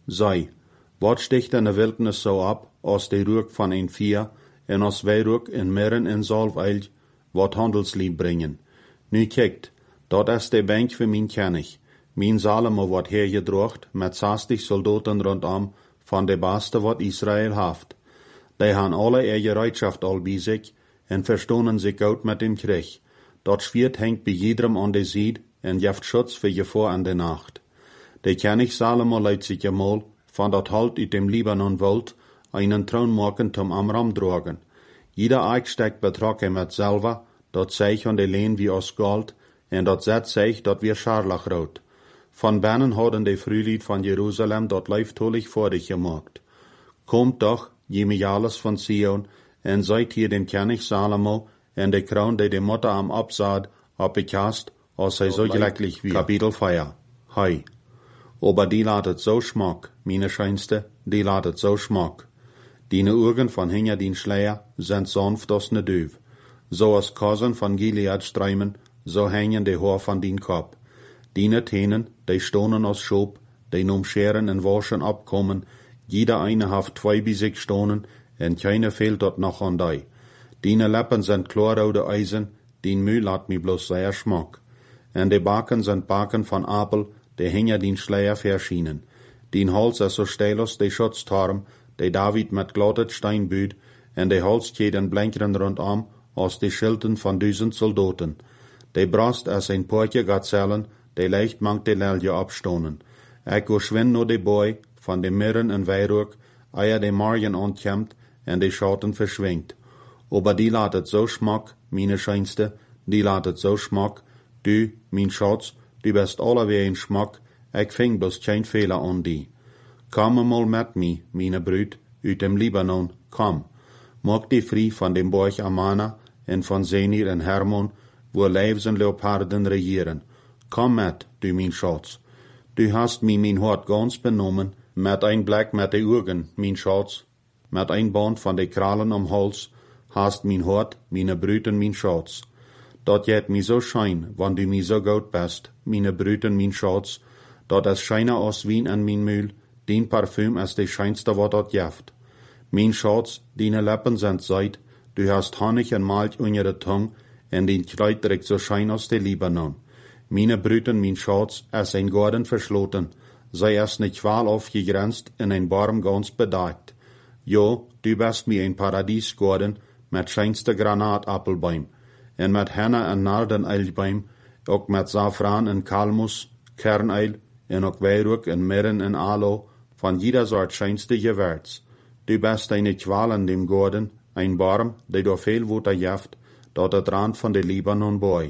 Sei, wat sticht in de wildnis zo ab, als de rook van een vier, en als wij rook in mirren en zalveil, wat handelslied brengen. Nu kijkt, dat is de bank voor mijn kennig. Mijn Salomo wordt hergedroogd met 60 soldaten rondom van de beste wat Israël heeft. Die han alle eigen Reitschaft al bij zich en verstonen zich uit met dem Krieg. Dat Schwert hängt bij jedem an de Sied en jeft Schutz für Gefahr an de Nacht. De König Salomo leidt sich einmal van dat Halt uit dem Libanon Wald einen Thron maken zum Amram drogen. Jeder Eichsteck betrok met Silber, dat zeig an de Lehn wie aus Gold, en dat zet zeig dat weer scharlachrood. Van binnen hadden de Frühlied van Jerusalem dat leiftolig voor dich gemaakt. Komt doch, Jemiales van Sion, en seid hier den König Salomo, en de kroon die de Mutter am Absaat abgekast, als hij zo glücklich wie. Kapitel 4. Hei. Aber die laat het zo schmack, meine Scheinste, die laat het zo schmack. Dine Augen van hinter din Schleier sind sanft als ne Duif. So als Kosen van Gilead streimen, so hängen de Haar van din Kop. Dine Tenen, die stonen als Schob, die num Scheren en Waschen abkommen, jeder eine haft 2 bij sich stonen, en keine fehlt dort noch an die. Dine Lippen sind klarrode Eisen, din Mühl laat mi bloß sehr schmack. En de Baken sind Baken van Apel, die hinter din Schleier verschienen. Din Hals is so steil als de Schutzturm, die David met glottet Stein büht, en de Halsketen blinkeren rondom, als de Schilden van 1000 Soldaten. De Brast is een poortje gazellen, die leicht mangt de lelje abstonen. Ik go schwinn no de boy, van de Mirren en Weirook, eier de Marien ontkämmt, en de Schatten verschwingt. Aber die laat het zo schmack, meine Scheinste, die laat het zo schmack, du, mein Schatz, du bist allewee een schmack, ik ving bloß kein Fehler an die. Kom einmal met me, meine Brüd, uit dem Libanon, kom. Maak die vrij van dem Borg Amana, en van Senir en Hermon, wo Leeuws en Leoparden regieren. Kom met, du mein Schatz. Du hast mi mein Hort ganz benommen, met ein Blick met de Augen, mein Schatz. Met ein Band van de Krallen am Hals, hast mein Hort, meine Brüd en mein Schatz. Dat jet mi so schein, wann du mi so gut bist, meine Brüd en mein Schatz, dat es scheiner aus Wien en mein Mühl, din Parfüm is de scheinste wat dat jeft. Mein Schatz, dine Lippen sind seid, du hast Honig en Malch unter de Tung, en din Kleid direkt so schein aus de Libanon. Meine Brüd en mein Schatz, is ein Garten verschloten, sei es nicht wahl aufgegrenzt, in ein Baum ganz bedeckt. Jo, du bist mi ein Paradiesgarten, met scheinste Granatappelbaum, en met Henna en Nardeneilbaum, ook met Safran en Kalmus, Kerneil, en ook Weirook en Mirren en Aloe, van jeder soort scheinste Gewürz. Du bist eine Qual in dem Garten, ein Baum, der door veel water jeft, dat het Rand van de Libanon boy.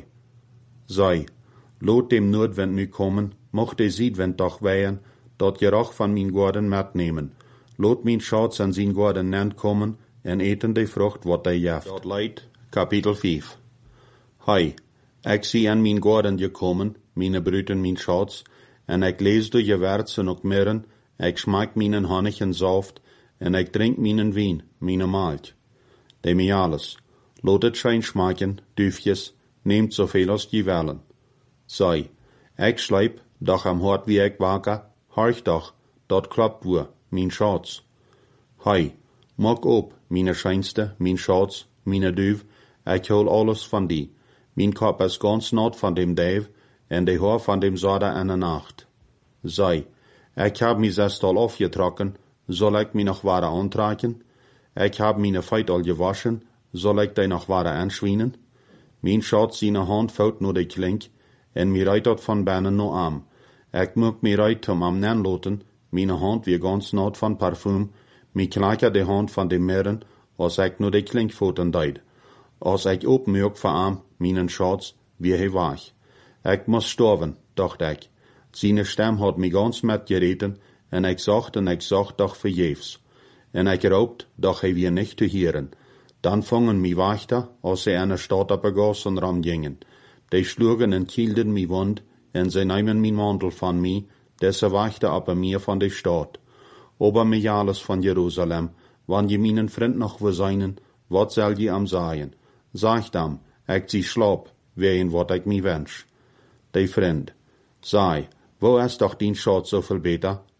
Sei, lot dem Noordwind nu kommen, mocht de Südwind doch wehen, dat je auch van mijn Garten metnemen. Lot mijn Schatz an zijn Garten nennt kommen, en eten de Frucht wat de jeft. Dat leidt, Kapitel 5. Hei, ik zie an mijn Garten gekommen, meine Brüd en mijn Schatz, en ik lees de Gewürz en ook Mirren, ik schmaak mijn Honig en Saft, en ik drink mijn Wien, meine Malch. De mij alles. Lot het schijn schmaken, Düfjes, nehmt zoveel als je willen. Sei, ik schleip, doch am Hort wie ik waker, horch doch, dat klappt woe, mijn Schatz. Hei, maak op, meine Scheinste, mijn Schatz, meine Duif, ik hol alles van die. Mijn kop is ganz nat van dem Dave, en de Haar van dem Zader en de Nacht. Sei, ik heb mi zestal afgetrokken, zal ik mi nog ware aantrekken? Ik heb meine Feit al gewaschen, zal ik die nog ware aanschwienen? Mijn Schatz zijn hand fout no de klink, en mi reit dat van binnen no am. Ik moet mi reit om am nen loten, meine hand wie ganz nat van parfum, mi klaker de hand van de Mirren, als ik no de klinkfoten deid. Als ik opmerk van am, mijn Schatz, wie hij waag. Ik moest sterven, dacht ik. Zijn stem had mi ganz metgereten, en ik zag doch vergeefs. En ik roopt, doch hij weer niet te hieren. Dan vangen mi wachter, als ze aan de stad op gassen ram gingen. Die schlugen en kielden mi wond, en ze nemen mi mantel van mi, desse wachter op mir van de stad. Aber mi alles van Jerusalem, wann je mijn vriend nog wil zijn, wat zal je am zeggen? Zeg dan, ik zie slaap, ween wat ik mi wens. De vriend, sei, wo is doch din Schatz zoveel beter?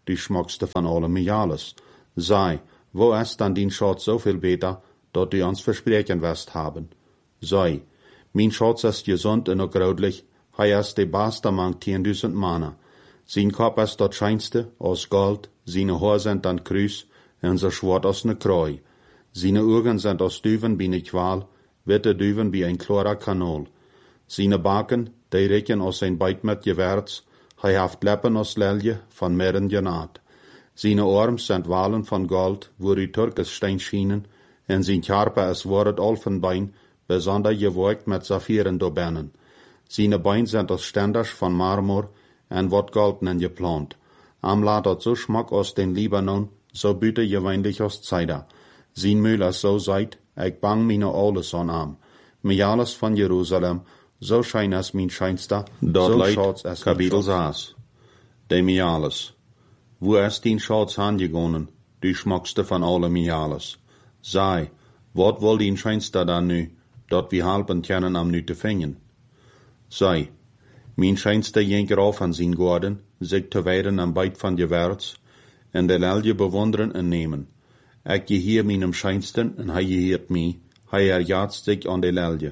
die schmuckste von alle mir alles. Sei, wo ist dann din Schatz so viel beter, dort die uns versprechen wirst haben? Sei, mein Schatz ist gesund und graudlich, er ist der beste among 10.000 Männer. Sein Kopf ist dort scheinste, aus Gold, seine Haare sind an Kreuz, und so schwart aus ne Kreu. Seine Augen sind aus Düven wie ne Qual, witte Düven wie ein klarer Kanal. Seine Backen, die recken aus ein Beid mit Gewärts, haft Leppen aus Lelje von mehreren Genat. Seine Arme sind Walen von Gold, wo die Türkis Stein schienen, und sein Körper ist Wort Olfenbein, besonders gewolkt mit Saphiren dobennen. Seine Beine sind aus Ständers von Marmor, und wat goldenen geplant. Am ladet so Schmack aus den Libanon, so büte gewöhnlich aus Zeider. Sein Mühl ist so seit, ich bang meine alles an am. Mir alles von Jerusalem, so schein es mein scheinster, dort so schaut's es Kapitel 6. De mir alles. Wo ist din Schatz angegangen, du schmuckste von alle mir alles? Sei, wat woll din scheinster dann nu, dort wir halben kennen am nu te fingen? Sei, mein scheinster jenker auf an sein Gorden, sich te weiden am Beid von Gewärts, en de Lelje bewunderen en nemen. Ich gehier meinem scheinsten, en hij gehiert mi, hij erjatst sich an de Lelje.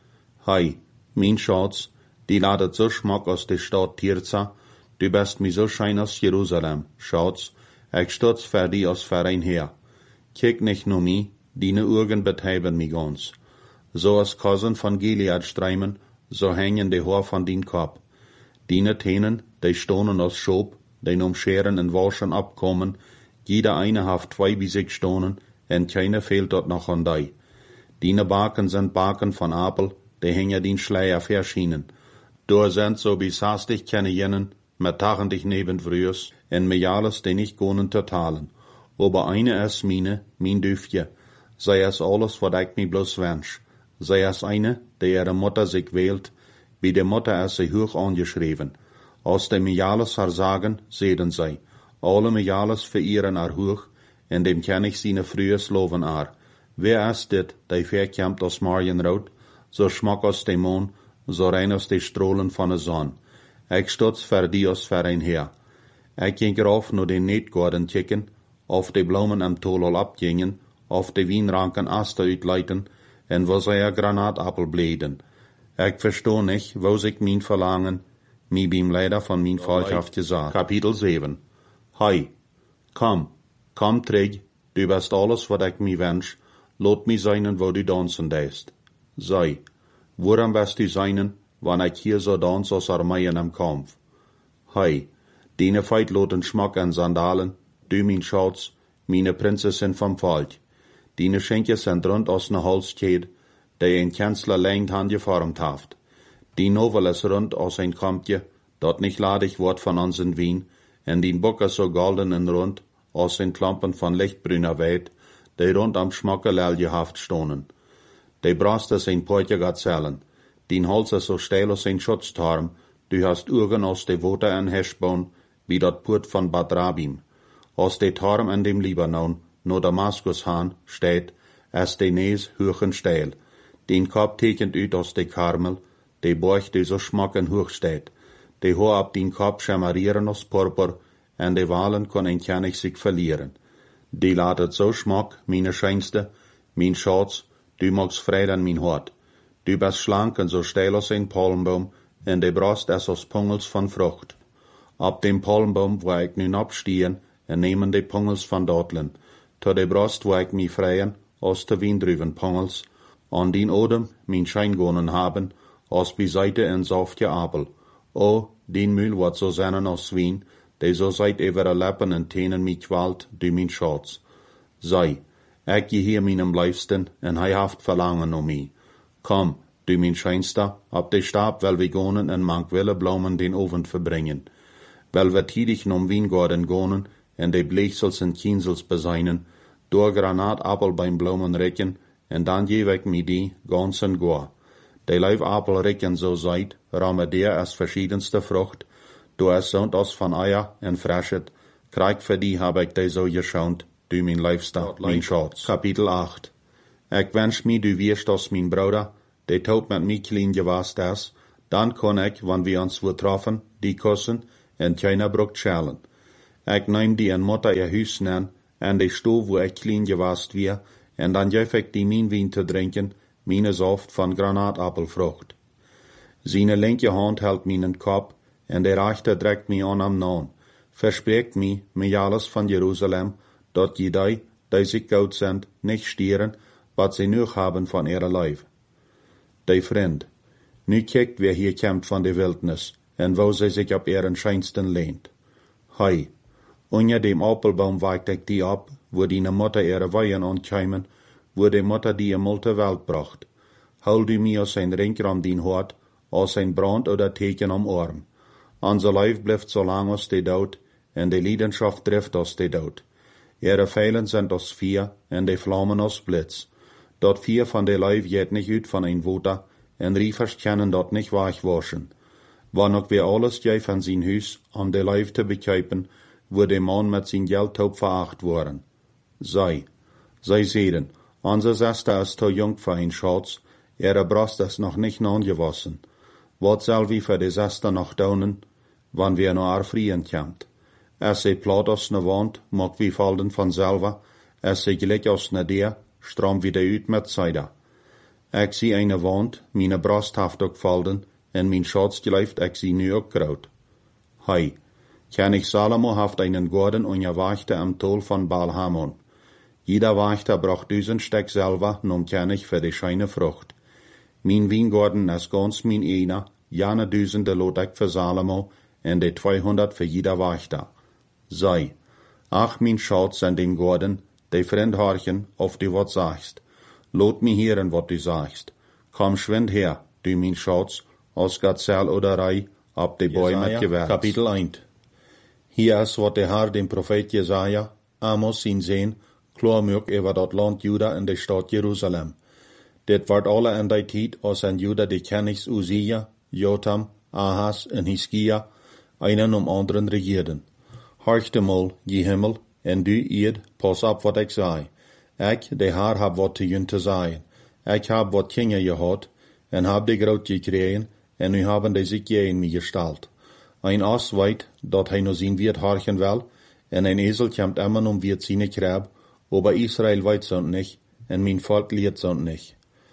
Hei, mein Schatz, die ladet so Schmack aus der Stadt Tirza, du bist mi so schein aus Jerusalem, Schatz, ich stutz für die aus Verein her. Kiek nicht nur mi, dine Augen betreiben mi ganz. So als Cousin von Gilead streimen, so hängen die Haar von din Kopf. Dine Tänen, die stonen aus Schob, die um Scheren und Waschen abkommen, jeder eine haft 2 bis 6 Stonen, und keine fehlt dort noch an dei. Dine Baken sind Baken von Apel, die hängen din Schleier verschienen. Dor sind so bis hastig keine jenen, mit Tachen dich neben frühers, en mir alles, die nicht gonen totalen. Aber eine ist mein Düfje, sei es alles, wat ich mi bloß wünsch. Sei es eine, die ihre Mutter sich wählt, wie die Mutter ist sie hoch angeschrieben. Aus dem Mijales Versagen sehen sei, alle Mijales verehren hoch, in dem kann ich seine frühes loven Wer ist dit, der verkämmt aus Marienrot, so schmack aus dem Mond, so rein aus den Strahlen von der Sonne. Ich stutz für die aus Verein her. Ich ging rauf nur den Netgarten checken, auf die Blumen am Tolol abgingen, auf die Wienranken Aster uitleiten, en wo sei Granatapfel bläden. Ich versteh nicht, wo sich mein Verlangen, mi beim leider von min Falschaft gesagt. Kapitel 7. Hei, komm träg, du bist alles, wat ich mi wünsch, lot mi seinen, wo du tanzen deist. Sei, woran wirst du seinen, wann ich hier so dans aus Armeien am Kampf? Hei, dine Feit loten Schmack an Sandalen, du min Schatz, meine Prinzessin vom Volk. Dine Schenke sind rund aus ne Holzkette, die ein Kanzler längst handgeformt haft. Die Novel ist rund aus ein Kampje, dort nicht ladig Wort von uns in Wien, en die Bock ist so golden und rund, aus den Klampen von lichtbrüner Weit, die rund am Schmacke leljehaft stonen. Die Brast ist ein Poitje Gazellen, die Holz ist so steil aus ein Schutzturm, du hast Urgen aus de Wote an Heschbaun, wie dat Purt von Bad Rabim. Aus de Turm an dem Libanon, no Damaskushahn, steht, es de Nees höchen steil. Den Kopf tekent ut aus de Karmel, de Borch de so schmacken hoch steht. De Haar ab den Kopf schemarieren aus Purpur, en de Walen kon ein König sich verlieren. Die ladet so schmack, meine Scheinste, mein Schatz, du magst Fried an mein Hort. Du bist schlank und so steil aus ein Palmbaum, en de Brust ist aus Pungels von Frucht. Ab dem Palmbaum, wo ich nun abstehen, en nehmen de Pungels von Dortlen. To de Brust, wo ich mi freien, aus de Wien drüben Pungels, an den Odem mein Scheingonen haben, aus beiseite en saftje Apel. O, den Mühl wat so sennen aus Wien, de so seit evere Leppen en Tänen mi qualt, du mein Schatz. Sei, ich gehier meinem Leifsten, en hei haft Verlangen um mi. Komm, du mein Scheinster, ab de Stab, weil wir gonen en mank wille Blumen den Ofen verbringen. Weil wir tidig nom Wiengarten gonen, en de Blechsels en Kiensels beseinen, door Granatapel beim Blumen recken, en dan geef ik mi die ganz en goa. De Leifapel recken so seit, raume der als verschiedenste Frucht, do es sont aus von Eier en Freschet, krieg für die hab ich de so geschaunt, du mein Leifster, mein Schatz. Kapitel 8. Ich wünsch mi, du wirst aus mein Bruder, de tot mit mi klein gewast is, dann kann ich, wann wir uns wo treffen, die kussen, en keiner brucht schellen. Ik neem die en Mutter ihr Huis nen, en de stoel wo ik klein gewast weer, en dan geef ik die mijn wien te drinken, meine Saft van Granatappelfrucht. Seine linke Hand hält meinen Kopf, en de rechte drückt mich an am Nahen, verspricht mich, mit alles von Jerusalem, dat die sich gut sind, nicht stieren, was sie nur haben von ihrer Leib. Die Freund, nu kijkt wer hier kommt von der Wildnis, en wo sie sich ab ihren Scheinsten lehnt. Hei, unter dem Appelbaum weigt ich die ab, wo die Mutter ihre Weihen ankämen, wo die Mutter die in multe Welt bracht. Hol du mir aus ein Ring um den Hort, aus ein Brand oder Teken am Arm. Unser Leib bleibt so lang als die Dood, en die Leidenschaft trifft aus die Dood. Ihre Pfeilen sind aus Vier, en die Flammen aus Blitz. Dort Vier von der Leib geht nicht ut von ein Wuter, en Riefers können dort nicht weichwaschen. Wann auch wir alles je von sein Hus, um die Leib zu bekäupen, wo der Mann mit sein Geldtaub veracht worden. Sei sehen, unser Sester ist zu jung für ein Schatz, ihre Brust ist noch nicht angewassen. Wat soll wie für die Sester noch daunen, wann wir noch erfrieren kommt? Es sei platt aus ne Wand, mag wie fallen von selber, es sei gleich aus ne der, strom wieder ut mit Zeider. Ich sie eine Wand, meine Brust haft auch fallen, en mein Schatz gleift ich sie nu auch kraut. Hei, König Salomo haft einen Gordon und er wachte am Tol von Baal-Hamon. Jeder Wächter braucht 1000 Steck selber, nun König für die scheine Frucht. Mein Weingorden ist ganz mein einer, jane 1000 lot ich für Salomo, en die 200 für jeder Wächter. Sei, ach mein Schatz an den Gorden, die Freund horchen, auf die wat sagst. Lot mi hören, wat du sagst. Komm schwind her, du mein Schatz, aus Gazelle oder Rei, ab die Bäume mit Gewärts. Kapitel 1. Hier ist, wat der Herr dem Prophet Jesaja, Amos ihn sehen, klar mög über dat Land Juda in der Stadt Jerusalem. Dit wordt alle in die tijd, als in Juda die Königs Uzia, Jotam, Ahas en Hiskia, einen anderen regierden. Horchte mal, je Himmel, en du Erd, pas op wat ik zei. Ik, de Herr, hab wat te jun te zeggen. Ik hab wat Kinder gehad, en hab de groot gekregen, en nu haben die sich in mir gestalt. Ein Ass weit, dat hij no zien wird horchen wel, en ein Esel kommt immer wird seine Kräb, aber Israel weit sind nicht, en mein Volk liert sind nicht.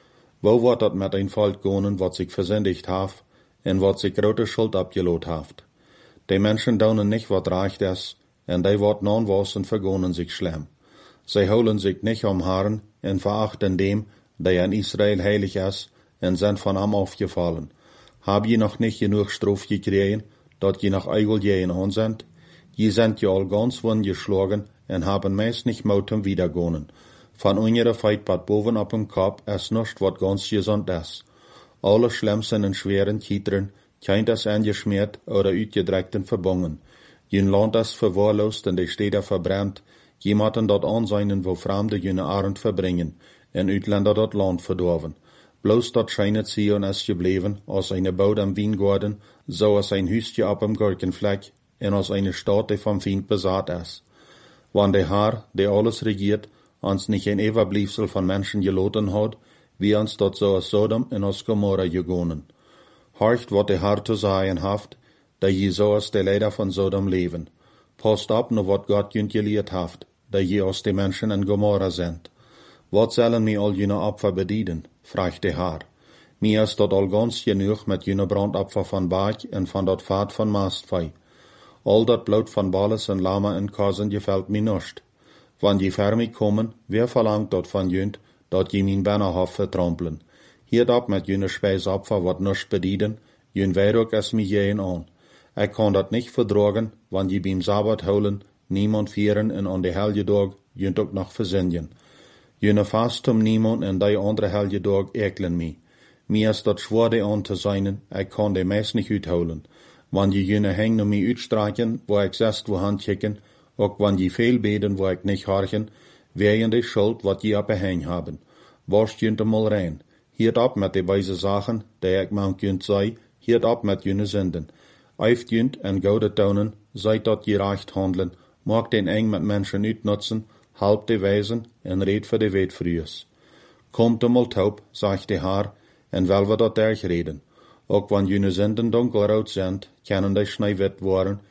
Wo wird dat mit ein Volk gonen, wat sich versündigt haft, en wat sich grote Schuld abgelot haft? Die Menschen daunen nicht, wat reicht es, en die wat non-wassen vergonen sich schlimm. Sie holen sich nicht um Haaren, en verachten dem, der in Israel heilig ist, en sind von am aufgefallen. Hab je noch nicht genug Strof gekriegen, dat je noch eigel jehen an sind? Je sind ja all ganz geschlagen, en haben meist nicht Motem wiedergonen. Von unserer Feit bat boven op dem Kopf es nicht wat ganz gesund ist. Alle Schlimmsten und schweren Kietern, kein das angeschmiert oder uitgedreckten verbangen. Jen Land ist verwahrlost und die Städte verbrannt, jemanden dort anseinen, wo Fremde jene Arend verbringen, en Utländer dort Land verdorven. Bloß dort scheinet Zion ist gebleven, als eine Baut am Weingarten, so als ein Hüstje ab am Gurkenfleck, en als eine Stadt, die vom Feind besat ist. Wann der Herr, der alles regiert, uns nicht ein Überbliebsel von Menschen geloten hat, wie uns dort so aus Sodom und aus Gomorra gegonen. Horcht, wat der Herr zu sagen haft, da je so aus der Leider von Sodom leben. Passt ab, nur wat Gott jünt gelehrt haft, da je aus den Menschen in Gomorra sind. Wat sollen mir all jene Opfer bedienen? Fragt der Herr. Mir ist dort all ganz genug mit jene Brandopfer von Bach und von dort Fahrt von Mastfei. All dat Blut von Balles und Lama und Kasen gefällt mir nicht. Wann die fermig kommen, wer verlangt dort von jünt, dat je mein Bannerhof vertrampeln. Hier dat mit jene Speisopfer wat nicht bedienen, jün Weiruk es mich jehen an. Ich kann dat nicht verdragen, wann je beim Sabbat holen, niemand vieren und an de Helgedag jünt ook noch versinjen. Jene Fastum niemand en die andere Helgedag eklen mich. Mir ist dat schwer de an zu sein, ich kann de meist nicht uitholen. Wann je jene heng no mich uitstreichen, wo ich sest wo handkicken, ook wann je veel beden, wo ich nicht horchen, wären die Schuld, wat je abhäng haben. Wascht jünt mal rein. Hiert ab mit de weise Sachen, die ich mank jünt sei, hiert ab mit jene Sünden. Eift jünt en goudet daunen, seid dat je recht handeln, mag den eng mit Menschen uitnutzen, halb de Weisen en red für de Wetfrühes. Kommt mal taub, sagt de Herr, en wel we dat derg reden. Ook wann jene Sünden dunkelrood sind, können die schneiwit worden,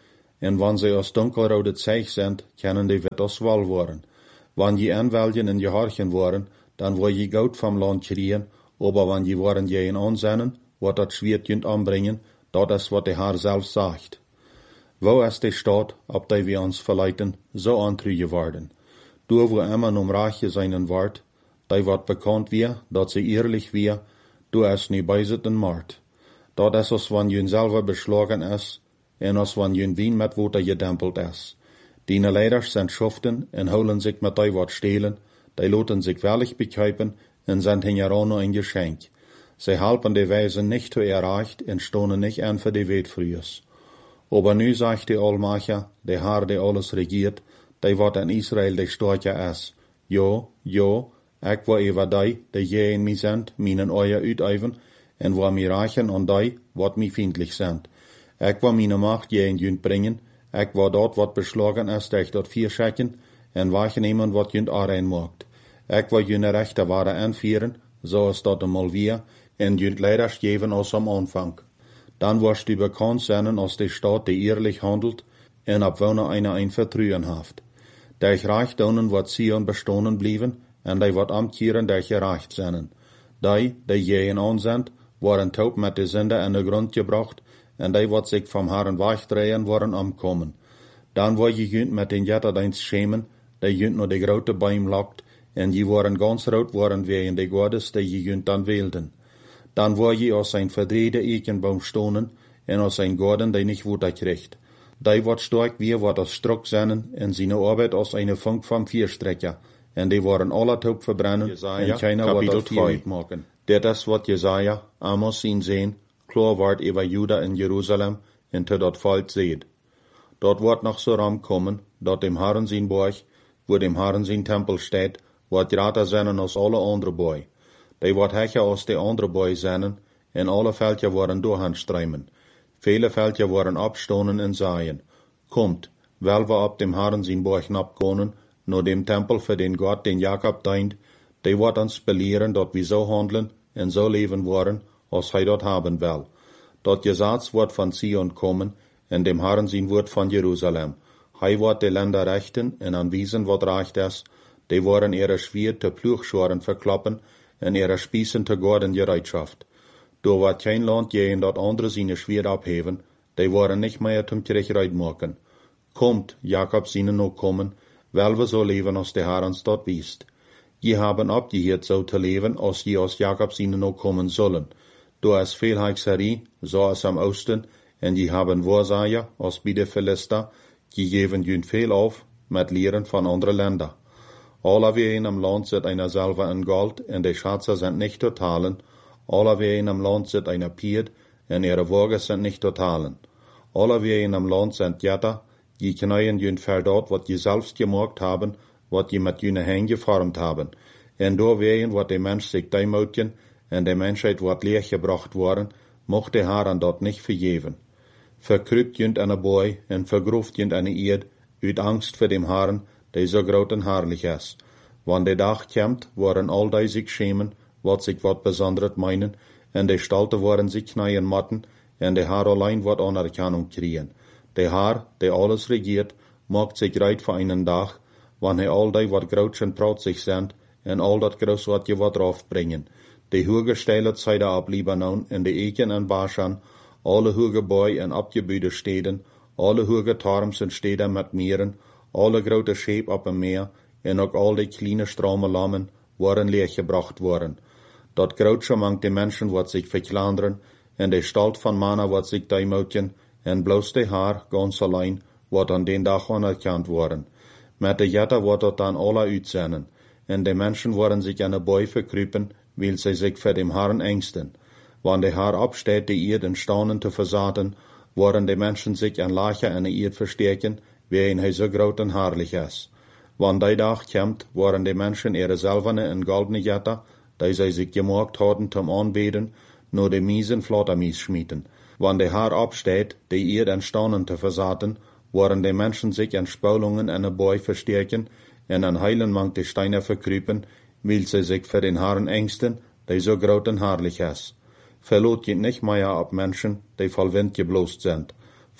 en wann sie aus dunkelrode Zeich sind, können die wit als wal worden. Wann je aanwelgen en gehorchen worden, dann wo je goud vom Land kriegen, aber wann je waren je in ansennen, wat dat Schwert jünt anbringen, dat is wat de Herr selbst sagt. Wo es de staat, ob die wir uns verleiten, so antrüge worden. Du wo immer Reiche seinen Wort, die wat bekannt wir, dat sie ehrlich wir, du es nie beiseten Mord. Dat is als wann jün selber beschlagen is, en als wann jün wien met water gedempelt is. Die leiders sind schuften en holen sich met die wat stehlen, die loten sich wellig bekijpen en sind hingeran nur ein Geschenk. Sie halpen die Weisen nicht zu erreicht en stonen nicht an für die Wetfrühes. Aber nu sagt die Allmacher, der Herr, der alles regiert, die wat in Israel der Storche is. Jo, ik wil over die je in mij sind, mijn oor uiteiven, en wil mij reichen an die, wat mij vriendlich sind. Ik wil mijn macht je in junt bringen, ik wil dat wat beslagen is, dat dat vier schekken, en wahrnehmen wat junt aanrein maakt. Ik wil june rechte ware aanvieren, zoals dat eenmaal weer, en junt leiders geven als am Anfang. Dan wirst du bekannt zijn als de staat die ehrlich handelt, en ab wonen einer ein Vertrauen haft. Der reich donen wat Zion bestonen blieben, en die wat amtkieren der gerecht zijn. Die je in aanzend, waren taub met de zinde in de grond gebracht, en die wat zich vom Herren wegdrehen, waren amkommen. Dan word je junt met den jetterdeins schemen, die junt nur de grote Baum lagt, en je waren ganz rood waren wegen de Gottes, die je junt dan wählten. Dan word je als ein verdrehte Ekenbaum stonen, en als ein Gordon, die nicht Wutter kriegt. Die wat stark wie wat als Struck seinen, en seine Arbeit als eine Funk vom Vierstrecker, en die waren alle taub verbrennen, en keiner wat als Vierheit maken. Dit is wat Jesaja, Amos zien sehen, klar ward über Juda in Jerusalem, en te dat Volk seht. Dort wordt noch so ram kommen, dat dem Herren sein Borg, wo dem Herren sein Tempel steht, wat grater zijn als alle andere Boy. Die wat hecher als de andere Boy zijn, en alle Veldje worden doorhandstreimen. Viele Veldje worden abstonen en saaien. Kommt, wel we op dem Herren zijn Borg napkonen, nur dem Tempel für den Gott, den Jakob dient, die wordt ons belehren, dat we zo handelen en zo leven worden, als hij dat haben will. Dat Gesetz wordt van Zion kommen, en dem Herren zijn woord van Jerusalem. Hij wordt de Länder rechten en aanwijzen wat recht is, die worden ihre Schwier te Ploegschoren verklappen en ihre Spießen te Gorden gereitschaft. Door wat geen land je in dat andere seine Schwier abheven, die worden nicht mehr zum Kirchreit maken. Kommt, Jakob seine noch kommen, weil wir so leben, als der Herr uns dort wiest. Je haben abgehört, so zu leben, als je aus Jakob seine noch kommen sollen. Du hast viel Hexerie, so als am Osten, en je haben Wahrsager, als bei de Philister, die geben jün viel auf, mit Lehren von anderen Ländern. Alle wie in am Land sind einer selber in Gold, en de Schätze sind nicht totalen. Alle wie in am Land sind einer Pied, en ihre Wagen sind nicht totalen. Alle wie in am Land sind Jätter, die knäuen jün für dort, wat je selbst gemacht haben, wat je mit jüne Hände geformt haben. En door wegen, wat de Mensch sich deimoutjen, en de Menschheit wat leer gebracht worden, mocht de Herr an dort nicht vergeven. Verkrüpt jünt eine Boy, en vergroeft jünt eine Eerd, uit Angst für dem Herrn, der so groot en herrlich is. Wann de Dag kommt, worden all die sich schämen, wat sich wat besonders meinen, en de Stalte worden sich kneien matten, en de Herr allein wat Anerkennung kriegen. Der Herr, der alles regiert, macht sich reit für einen Tag, wann hij all die wat groot en trotzig sind, en all dat groß wat je wat draufbringen. De hoge Steile Zeide ab Libanon, en de Eken en Baschan, alle hoge Boi en abgebüde Steden, alle hoge Torms en Steden met Meeren, alle grote Scheep op een Meer, en ook al die kleine strome Lammen, waren leergebracht worden. Dat grootste mang de Menschen wat zich verklanderen, en de Stalt van Mana wat zich deimoutjen, en bloos de Haar, ganz allein, wat aan den dag anerkannt worden. Met de Jetter wordt dat dan alle uitzenden, en de Menschen worden zich aan de Boi verkruipen, weil sie sich für dem Herrn ängsten. Wann der Herr absteht, die Erd in Staunen zu versaten, worden die Menschen sich an Lache an der Erd verstärken, wie hij so groot en herrlich is. Wann die Dag kommt, worden die Menschen ihre silberne en goldene Jetter, die sie sich gemacht haben zum Anbeten, nur die miesen Flottermies schmieden. Wann der Herr absteht, die Erd in Staunen zu versaten, worden die Menschen sich an Spulungen an der Boi verstärken, en an heilen mang die Steine verkrüpen, weil sie sich für den Herrn ängsten, der so groot en herrlich is. Verlot je nicht mehr ab Menschen, die voll Wind geblost sind.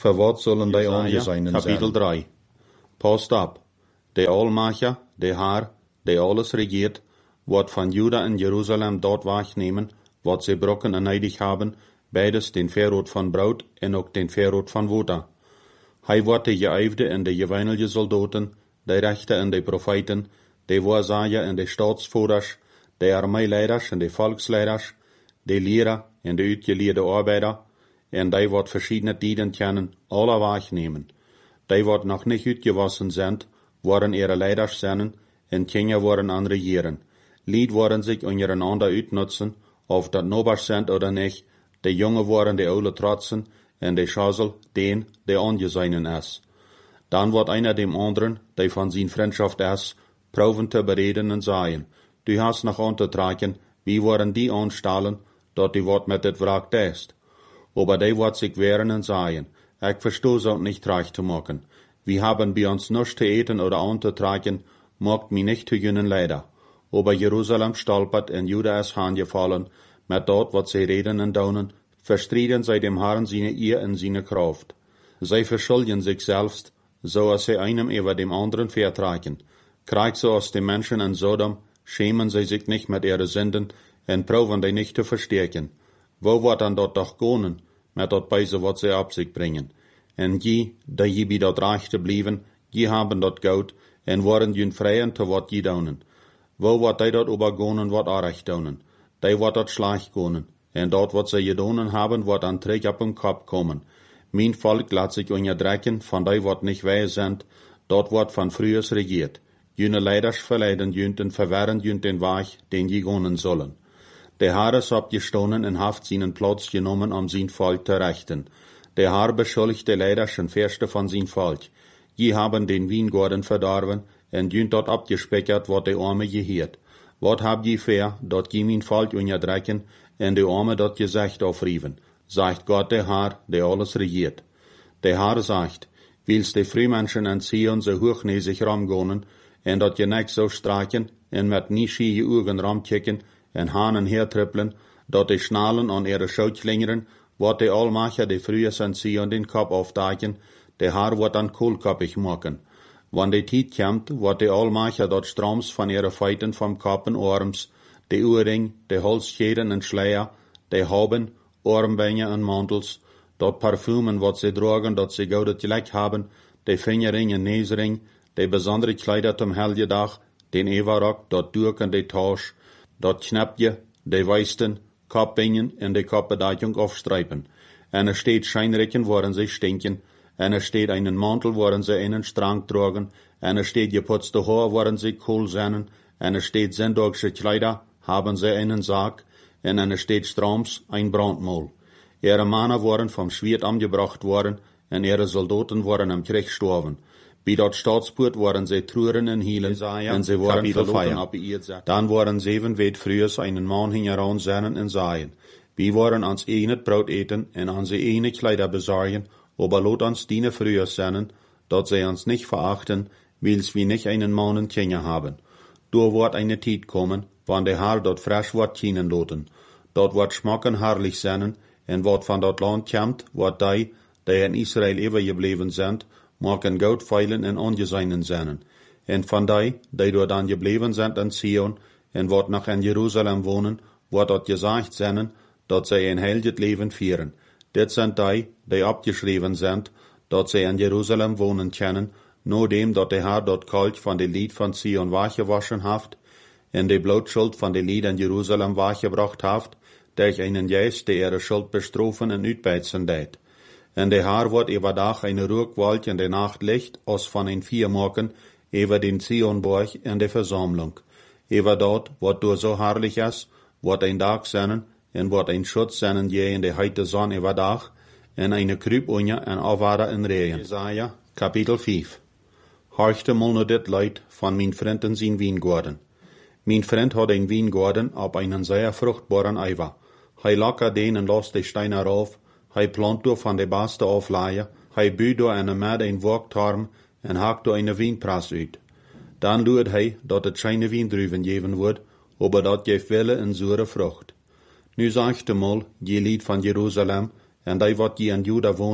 Für wat zullen die ongezeinen zijn? Kapitel 3. Post op. De Almacher, de Haar, de alles regiert, wordt van Juda en Jeruzalem dort wegnemen, wat ze brokken en neidig hebben, beides den verrood van brood en ook den verrood van water. Hij wordt de geëifde en de geweinige soldaten, de rechter en de profeten, de waarzager en de staatsvoerders, de armeileiders en de volksleiders, de leraar en de uitgeleerde arbeider, en die wordt verschiedene tijden kennen, alle wegnemen. Die wordt nog niet uitgewassen zijn, worden ihre leiders zijn, en Kinder worden aan regeren. Lied worden zich ondereinander uitnutzen, of dat nobers zijn oder nicht, de jongen worden de oude trotsen, en de schazel den, de ongezeinen is. Dan wordt einer dem anderen, die van zijn vriendschaft is, proeven te bereden en zeggen, du hast nog aan te trekken, wie worden die aanstellen, dat die wordt met het wraak test. Aber die wordt zich wehren en zeggen, ik verstoe zo niet recht te maken. Wir haben bei uns nichts zu eten oder anzutragen, macht mich nicht zu jenen leider. Aber Jerusalem stolpert en Juda ist hangefallen, mit dort, wat sie reden en daunen, verstrieden sie dem Herrn seine Ehr en seine Kraft. Sie verschulden sich selbst, so als sie einem über dem anderen vertragen. Krieg so aus den Menschen in Sodom, schämen sie sich nicht mit ihren Sünden, en proben die nicht zu verstärken. Wo wird dann dort doch gehen, mit dort Beise, wat sie ab sich bringen? En die bij dat rechte blieven, die haben dat goud, en worden jun vrijen te wat die daunen. Wo wat die dat übergonen, wat arecht daunen. Die wat dat schlecht gonen, en dat wat sie gedonen haben, wat an Trick op den Kopf kommen. Mein Volk laat sich onderdrekken, van die wat nicht weis sind, dat wat van frühers regiert. June leiders verleiden junt en verwerren junt den Weg, den je gonen sollen. Der Herr ist abgestoßen en haft seinen Platz genommen, sein Volk zu rechten. Der Herr beschuldigt de leiders en Verste von sein Volk. Die haben den Weingarten verdorben, en jünt dort abgespekert, wat de Arme gehiert. Wat hab je ver, dat je mein Volk onderdrekken, en de Arme dat Gezicht aufrieven, sagt Gott der Herr, der alles regiert. Der Herr sagt, willst de Frühmenschen en Zion so hochnäsig ramgonen, en dat je nek so straken, en met nie schie Augen ramkicken, en hanen hertrippeln, dat de schnallen an ihre Schoutlingeren, wat de Almacher de frühes en Zion den Kopf aufdagen, de Haar wordt dan koolkoppig maken. Wann de tijd komt, wordt de Almacher dat stroms van ihre feiten vom Kopf en arms, de oorring, de halsscheden en schleier, de hauben, armbänder en mantels, dat parfumen wat ze dragen, dat ze goudet gelijk hebben, de vingerring en neusring, de besondere kleider zum Helgedag, den Everrock, dat doek en de tasch, dat knapje, de weisten, Kopbingen en de Kopbedachung aufstreipen. En er steht Scheinrecken, woran sie stinken, en er steht einen Mantel, woran sie einen Strang tragen, en er steht geputzte Haar, woran sie cool sennen, en er steht sonntagsche Kleider, haben sie einen Sarg, en er steht Stroms, ein Brandmaul. Ihre Männer waren vom Schwert angebracht worden, en ihre Soldaten waren am Krieg gestorben. Bei dat Staatspoort waren sie truren en hielen, en sie waren verloren ab ihr. Dann waren 7 Wet frühers einen Mann hingeran sennen en sagen, wir waren ans einet Brot eten en an sie eine Kleider besorgen, aber lot ans diene frühers sennen, dat sie uns nicht verachten, wils wir nicht einen Mann en Kinder haben. Du wird eine Tijd kommen, wann der Herr dort frisch wird kienen loten. Dort wird schmacken herrlich sennen, en wat van dat Land kommt, wat die in Israel übergeblieben sind, maken goudveilen en ongezeinen zijn. En van die door dan gebleven zijn in Sion, en wat nog in Jeruzalem wonen, wordt dat gezegd zijn, dat zij een heilig leven vieren. Dit zijn die abgeschreven zijn, dat zij in Jeruzalem wonen kunnen, nodem dat de Herr dat kalk van de lied van Sion weggewaschen heeft, en de bloedschuld van de lied in Jeruzalem weggebracht heeft, durch einen Geist, der ihre Schuld bestrofen en uitbeizen deed. En de Haar wordt overdag een Rookwolk en de Nacht Licht als van een Vier maken, over den Zionborg en de Versammlung. Over dat, wat door zo herrlich is, wordt een dag zijn, en wordt een schutz zijn je in de heite zon overdag, en een kruipunje en afwaarde in regen. Jesaja, kapitel 5. Horchte mal nur dit Leid van mijn vriend in zijn Weingarten. Mijn vriend had een Weingarten op einen sehr fruchtbaren Eiver. Hij locker den en los de Steine rauf, hij plant door van de beste aflaaien, hij buurt door en met een worktorm en haakt door een wijnpras uit. Dan luurt hij dat het geen wijndruiven geven wordt, aber dat geeft wille en zure vrucht. Nu zegt de mal, je lied van Jeruzalem, en die wat je in Juda wonen,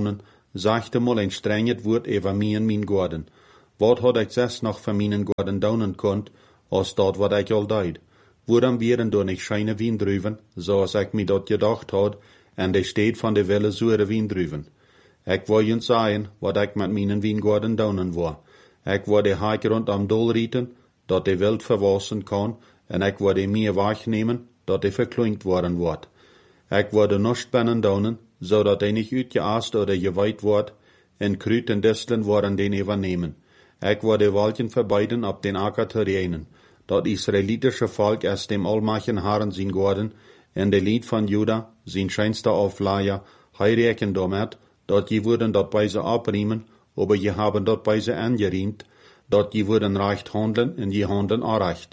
sagte mal ein strenget Wort über mich und mein Gorden. Wat had ich zes noch von meinen Gorden daunen konnt, als dat wat ich all deed? Waarom wären da nicht scheine Wiendruven, zoals ich mir dat gedacht had, en de steed van de wille zure Wiendruven? Ich wil je sagen, wat ich mit meinen Wiengorden daunen war. Ich wil de haak rund am Dol rieten, dat de Welt verwassen kann, en ich wil de meer wegnemen, dat de verkleint worden wordt. Ich wil de Nostbennen daunen, zodat de nicht uitgeaast oder geweit wordt, en Kruut en Disteln worden den übernehmen. Ich wil de Waldjen verbeiden ab den Acker terreinen. Dat israelitische Volk aus dem allmachen Herren sein Gorden, en de Lied van Juda, sein scheinster Aufleier, heireken damit, dat je würden dat bei ze abriemen, aber je haben dat bei ze angeriemt, dat je würden recht handeln en je handeln recht.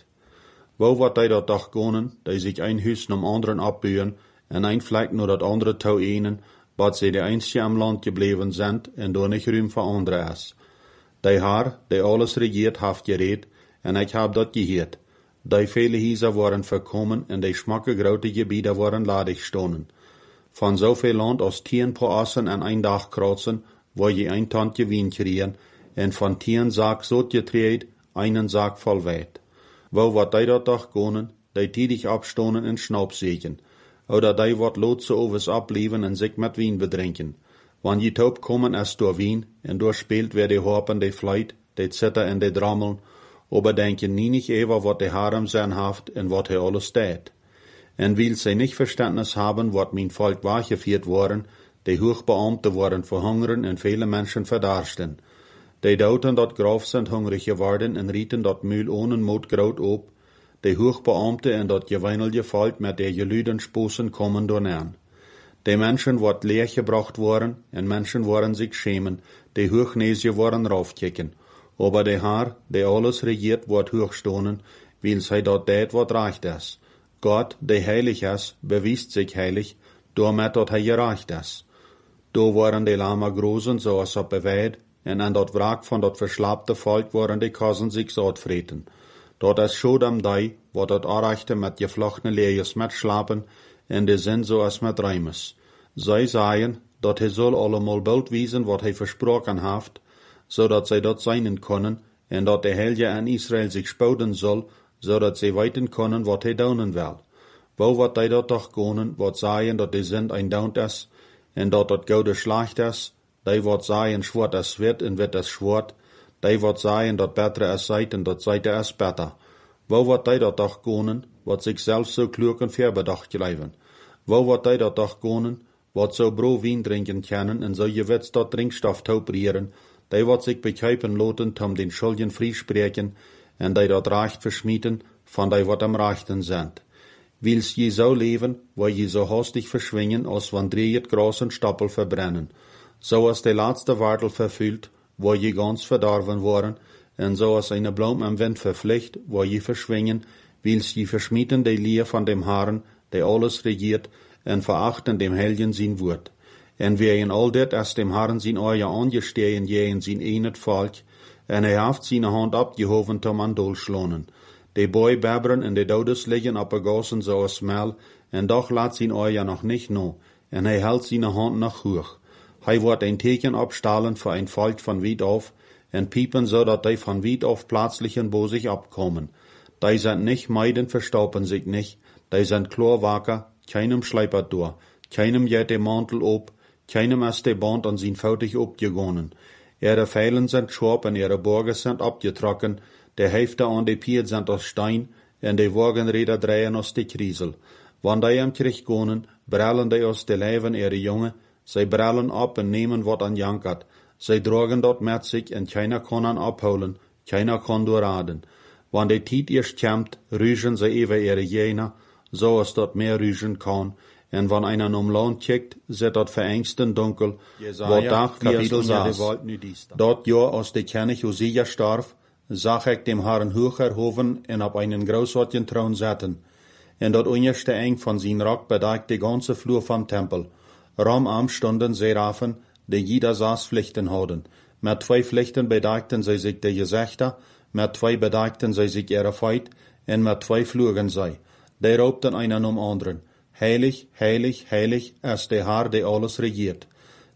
Wo wat die dat doch gonen, die sich ein Hüs nom anderen abbühen, en ein Fleck nur dat andere tau einen, wat sie de einzige am Land gebleven sind, en do nicht Ruhm für andere is. Die Herr, die alles regiert, haft gereed, en ich hab dat geheerd. Die viele Häuser waren verkommen, en die schmacke grote Gebiete waren ladig stonen. Van zoveel Land als 10 Assen en ein Dach kreuzen, wo je ein Tandje Wien kriegen, en van 10 Sack so getreed, einen Sack voll weit. Wo wat die dat doch gonen, die tiedig abstonen en Schnaubsegen. Oder die wat lotse overs ablieven en sich met Wien bedrinken. Wann je taub kommen es door Wien, en door spielt wer die Harpen, die Fleit, die Zitter en die Drammeln, aber denken nie nicht ever wat die Harem sein haft en wat he alles tät. En weil sie nicht Verständnis haben, wat mein Volk wahrgeführt worden, die Hochbeamte waren verhungern en viele Menschen verdarsten. Die dauten dat Graf sind hungrig geworden en rieten dat Mühl ohne Mut graut op, die Hochbeamte en dat geweinelje Volk mit der Gelüden sposen kommen dornern. Die Menschen wat leer gebracht worden, en Menschen waren sich schämen, die Hochnesie waren raufkicken. Aber der Herr, der alles regiert, wird hochstonen, weil sei dat tät wat recht is. Gott, der heilig is, bewiest sich heilig, damit dat gerecht is. Do waren die Lama großen, so als op beweid, en an dat Wrack von dat verschlapte Volk waren die Kassen sich satt freten. Dat is schon am Dei, wat dat Arechte mit geflochtene Lejes mit schlapen, en de Sinn so als mit Reimes. Zij sagen, dat he soll allemal bald wiesen, wat he versprochen haft, zodat zij dat seinen können, en dat de Helge an Israel sich spouden soll, zodat zij weten können, wat he daunen will. Wo wat die dat toch gonen, wat sagen, dat de Sint ein daunt is, en dat dat goude schlecht is, die wat sagen, schwart es wird, en wird es schwart, die wat sagen, dat betere es seid, en dat seid es beter. Wo wat die dat toch gonen, wat sich selbst so klug en verbedacht gleiven. Wo wat die dat toch gonen, wat so bro Wien trinken können, en so gewitzt dat Trinkstoff tauprieren, die wat sich bekeipen loten, tom den Schulden friespreken, en die dat recht verschmieden, van die wat am rechten sind. Willst je so leben, wo je so hastig verschwingen, als wann dreht Gras und Stoppel verbrennen. So als die letzte Wartel verfüllt, wo je ganz verdorben waren, en so als eine Blum am Wind verpflicht, wo je verschwingen, willst je verschmieden die Leer von dem Herrn, der alles regiert, en verachten dem Helgen sein Wort. En wer in all dit as dem Herrn sein Euer angestehen je in sein enet Volk, en haft seine Hand abgehoven tom an Dol schlonen. De Boy bebberen en de Dodes liggen op gassen so as Mel, en doch laat sein Euer noch nicht no, en hält seine Hand noch hoch. Hij wordt ein Teken abstahlen für ein Volk von weit auf, en piepen so, dat die von weit auf plötzlich bo sich abkommen. Die sind nicht meiden, verstaupen sich nicht, die sind klar wacker, keinem schleipert durch, keinem jet de Mantel ob, keinem ist de Band an sein Fautig obgegonnen. Ihre Pfeilen sind scharf en ihre Borge sind abgetrocken, de Hälfte an de Piet sind aus Stein, en de Wagenräder drehen aus de Kriesel. Wann die am Krieg gonen, brellen die aus de Leiven ihre Junge, sie brellen ab en nemen wat an jankert. Sie dragen dort mit sich en keiner kann an abholen, keiner kann doorraden. Wann de Tiet erst kämmt, rügen sie über ihre Jener, so as dort mehr rügen kann. En wann einer um Land kijkt, zit dat verängsten dunkel, wat Dach wie es saß. Dort Jahr aus de König Hosea starf, zag ik dem Herrn hoch erhoven en op einen großartigen Thron zetten. En dat onderste eng van zijn Rock bedeckt de ganze Flur vom Tempel. Ramam stonden Seraphen, die jeder saß Pflichten hadden. Met 2 Pflichten bedeckten sie sich de Gezichter, met 2 bedeckten sie sich ihre Feit, en met 2 flogen sie. Die raupten einen anderen. Heilig, heilig, heilig ist der Herr, der alles regiert.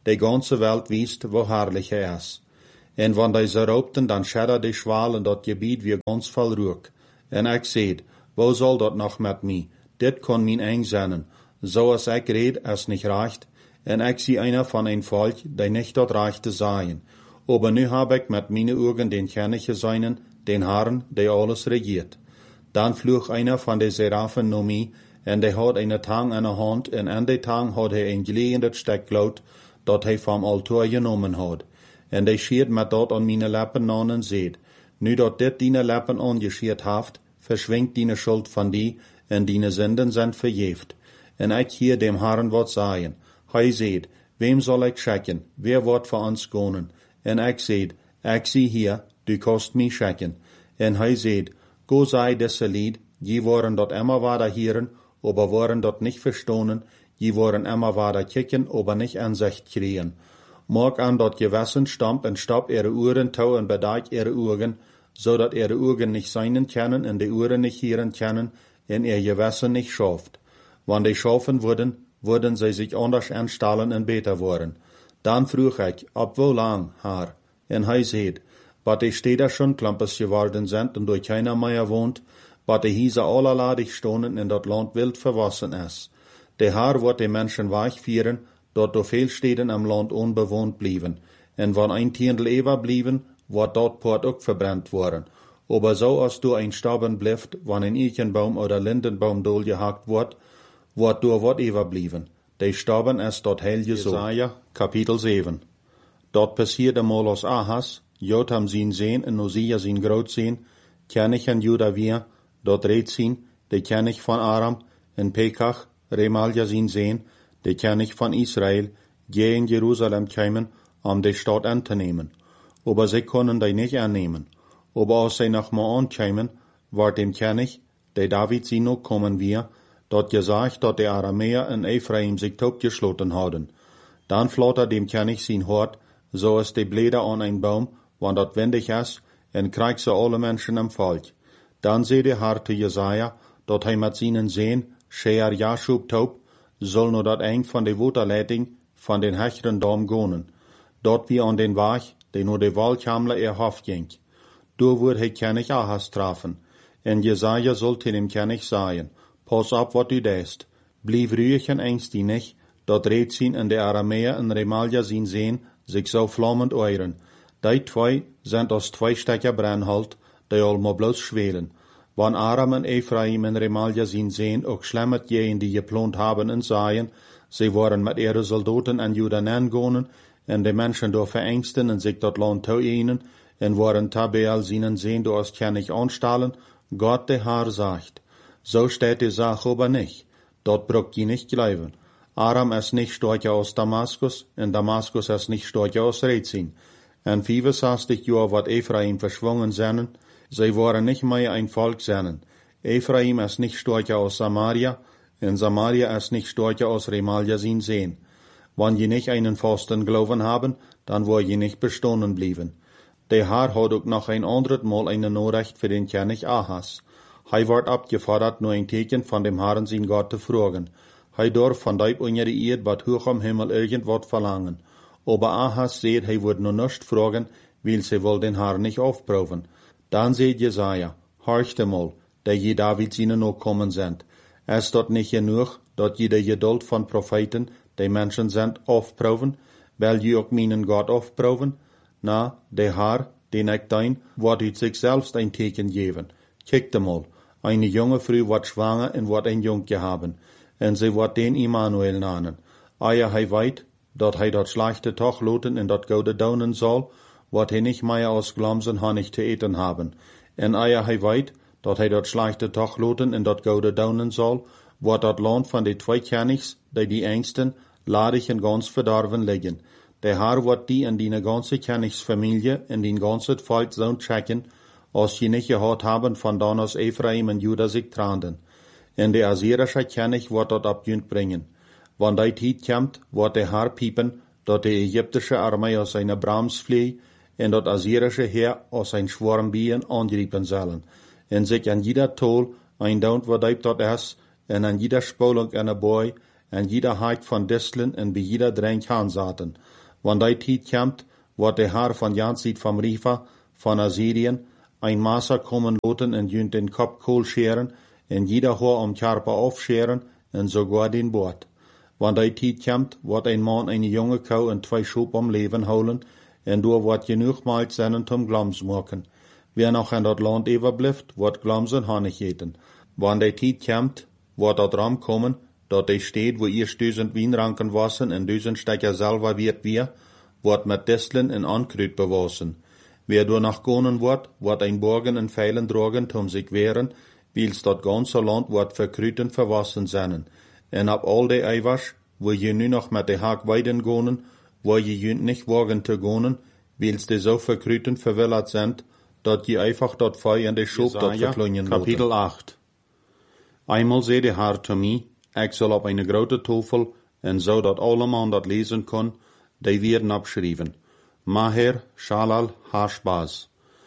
die ganze Welt wiest, wo herrlich er ist. En wann die ze roopten, dan schedder die schwaal in dat gebied weer ganz vol rook. En ik zeid, wo soll dat nog met mij? Dit kon mijn eng zijn. Zo als ik red, es nicht reicht. En ik zie einer van een volk, die nicht dat reicht te zijn. Aber nu heb ik met meine Augen den König gesehen, den Herrn, der alles regiert. Dan vloog einer van de Serafen naar mij, en die had eine Tang in de hand, en aan die Tang had hij een gelegenheid steklood, dat hij van altaar genomen had. En die schiert met dat aan meine Lippen aan en zeid, nu dat dit dine Lippen aangeschiert haft, verschwingt dine Schuld van die, en dine Sünden zijn vergeeft. En ik hier dem Herrn wat zeggen. Hij zeid, wem zal ik schicken, wer wordt voor ons gaan? En ik zeid, ik zie hier, du kost mij schicken. En hij zeid, go sei desse Lied, je waren dat immer weiter hieren, aber waren dat nicht verstonen, je waren immer weiter kicken, aber nicht Ansicht kriegen. Mag an dat Gewissen stamp en stap ihre Uhren tau en bedeik ihre Augen, so dat ihre Augen nicht seinen können en die Uhren nicht hieren können, en ihr Gewissen nicht schafft. Wann die schaffen würden sie sich anders anstellen en beter worden. Dan vroeg ik, ab wo lang, Herr? En hij zeid, wat die Städter schon klampes geworden sind und durch keiner mehr wohnt, wat die Hiese allerladig stonen in dat Land wild verwassen ist. Der Herr wird die Menschen weichführen, dort do viel Städten am Land unbewohnt blieben. En wann ein Tiendl ewer blieben, wird dort Port auch verbrennt worden. Aber so als du ein Staben blieft, wann ein Eichenbaum oder Lindenbaum dohlgehakt wird du wat ewer blieben. Die Staben ist dort hell geso. Jesaja, Kapitel 7. Dort passierte mal aus Ahas, Jotham sin Sehn en Osia sin Groot Sehn, König en Juda wir, dort Rezin, der König von Aram, en Pekach, Remalja sin Sehn, der König von Israel, gehen Jerusalem kämen, die Stadt anzunehmen. Aber sie können die nicht annehmen. Aber als sie nach Maan kämen, war dem König, der David sie noch kommen wir, dort gesagt, dass die Aramäer in Ephraim sich totgeschlossen haben. Dann flottert dem König sein Hort, so ist die Blätter an ein Baum, wann dort wendig ist, en kriegt sie alle Menschen im Volk. Dann seht der Herr zu Jesaja, dort hij mit seinen Sehn, Scheer Jaschub taub, soll nur dat eng von de Waterleitung von den Hecheren Dom gonen. Dort wie an den Weg, der nur de Waldkamler erhofft ging. Du würd he König Ahas trafen. En Jesaja sollte dem König sagen, pass auf, wat du deest. Blieb ruhig en ängstig nicht, dat Rezin en de Aramäer en Remalja sin Sehn sich so flammend euren. Die zwei sind als zwei Stecker Brennholz, die allemaal bloß schwelen. Wann Aram en Ephraim en Remalja sin Sehn auch schlemmet jenen, die geplant haben en saien, sie waren mit ihre Soldaten an Judan angonen, en de Menschen door verängsten en sich dat Land toeinen, en waren tabeel seinen Sehn door als König anstellen, Gott der Herr sagt. So steht die Sache aber nicht. Dort braucht ihr nicht glauben. Aram ist nicht stärker aus Damaskus, und Damaskus ist nicht stärker aus Rezin. En 65 Jahre wird Ephraim verschwungen sein, sie waren nicht mehr ein Volk sein. Ephraim ist nicht stärker aus Samaria, und Samaria ist nicht stärker aus Remalja sin Sehn. Wenn je nicht einen festen Glauben haben, dann wo je nicht bestehen blieben. Der Herr hat auch noch ein anderes Mal eine Nachricht für den König Ahas. Hij wird abgefordert, nur ein Teken von dem Herrn sein Gott zu fragen. Hij darf von deib unsere Erd, wat hoch am Himmel irgendwas verlangen. Aber Ahas seht, hij wird nur nicht fragen, weil sie wohl den Herrn nicht aufproben. Dann seht Jesaja, horchte mal, der je David seine Nachkommen sind. Ist dort nicht genug, dort jede Geduld von Propheten, die Menschen sind, aufproben, weil je auch meinen Gott aufproben? Na, der Herr, den ich dein, wird ut sich selbst ein Teken geben. Kijkt mal, eine junge Frau wird schwanger und wird ein Junge haben, und sie wird den Immanuel nennen. Eier hij weet, dat hij dat schlechte Tag loten en dat gode daunen soll, wird hij nicht mehr aus Glamsen Honig zu eten haben. En eier hij weet, dat hij dat schlechte Tag loten en dat gode daunen soll, wird dat Land von de zwei Königs, die Ängsten, ladig en ganz verdorven liggen. Der Herr wird die in die ganze Königsfamilie in den ganzen Volk so checken, als sie nicht gehört haben von dann aus Ephraim und Juda sich tranden. En der assyrische König wird dort abjünd bringen. Wann die Zeit kommt, wird der Herr piepen, dat die ägyptische Armee aus seiner Brams flieh, en dat assyrische Heer aus sein Schwarm Bienen angreifen sollen, en sich an jeder Tol ein Daunt verdeibt dort ist, en an jeder Spolung eine Boy, an jeder Heid von Disteln en bei jeder Dränk hansaten. Wann die Tijd kommt, wird der Herr von Jansit vom Rifa, von Assyrien, ein Maßer kommen loten und jünt den Kopf kohl scheren, und jeder Haar am Körper aufscheren, und sogar den Bord. Wann die Tijd kommt, wird ein Mann eine junge Kau und 2 Schub am Leben holen, und du wird genug Malz sein zum Glams machen. Wer noch in dat Land überbleibt, wird Glams und Honig eten. Wann die Tijd kommt, wird dat Ram kommen, dat die steht, wo ihr 1000 Wienranken wassen und 1000 Stecker selber wird mit Disteln und Ankrüt bewassen. Wer danach gehen wird ein Borgen und Pfeilen tragen, sich wehren, wils dat ganze Land wird verkrüt und verwassen sein. En ab all die Eiwasch, wo je nu noch mit de Haak weiden gehen, wo je jünt nicht wagen zu gehen, wils die so verkrüt und verwillert sind, dat je einfach dat Feu in de Schub dat verklungen Kapitel 8. Einmal zei de Herr zu mir, ich soll op eine grote Tafel, en so dat alle man dat lesen kon, die werden abschrijven. Maher, Shalal, Hashbaz.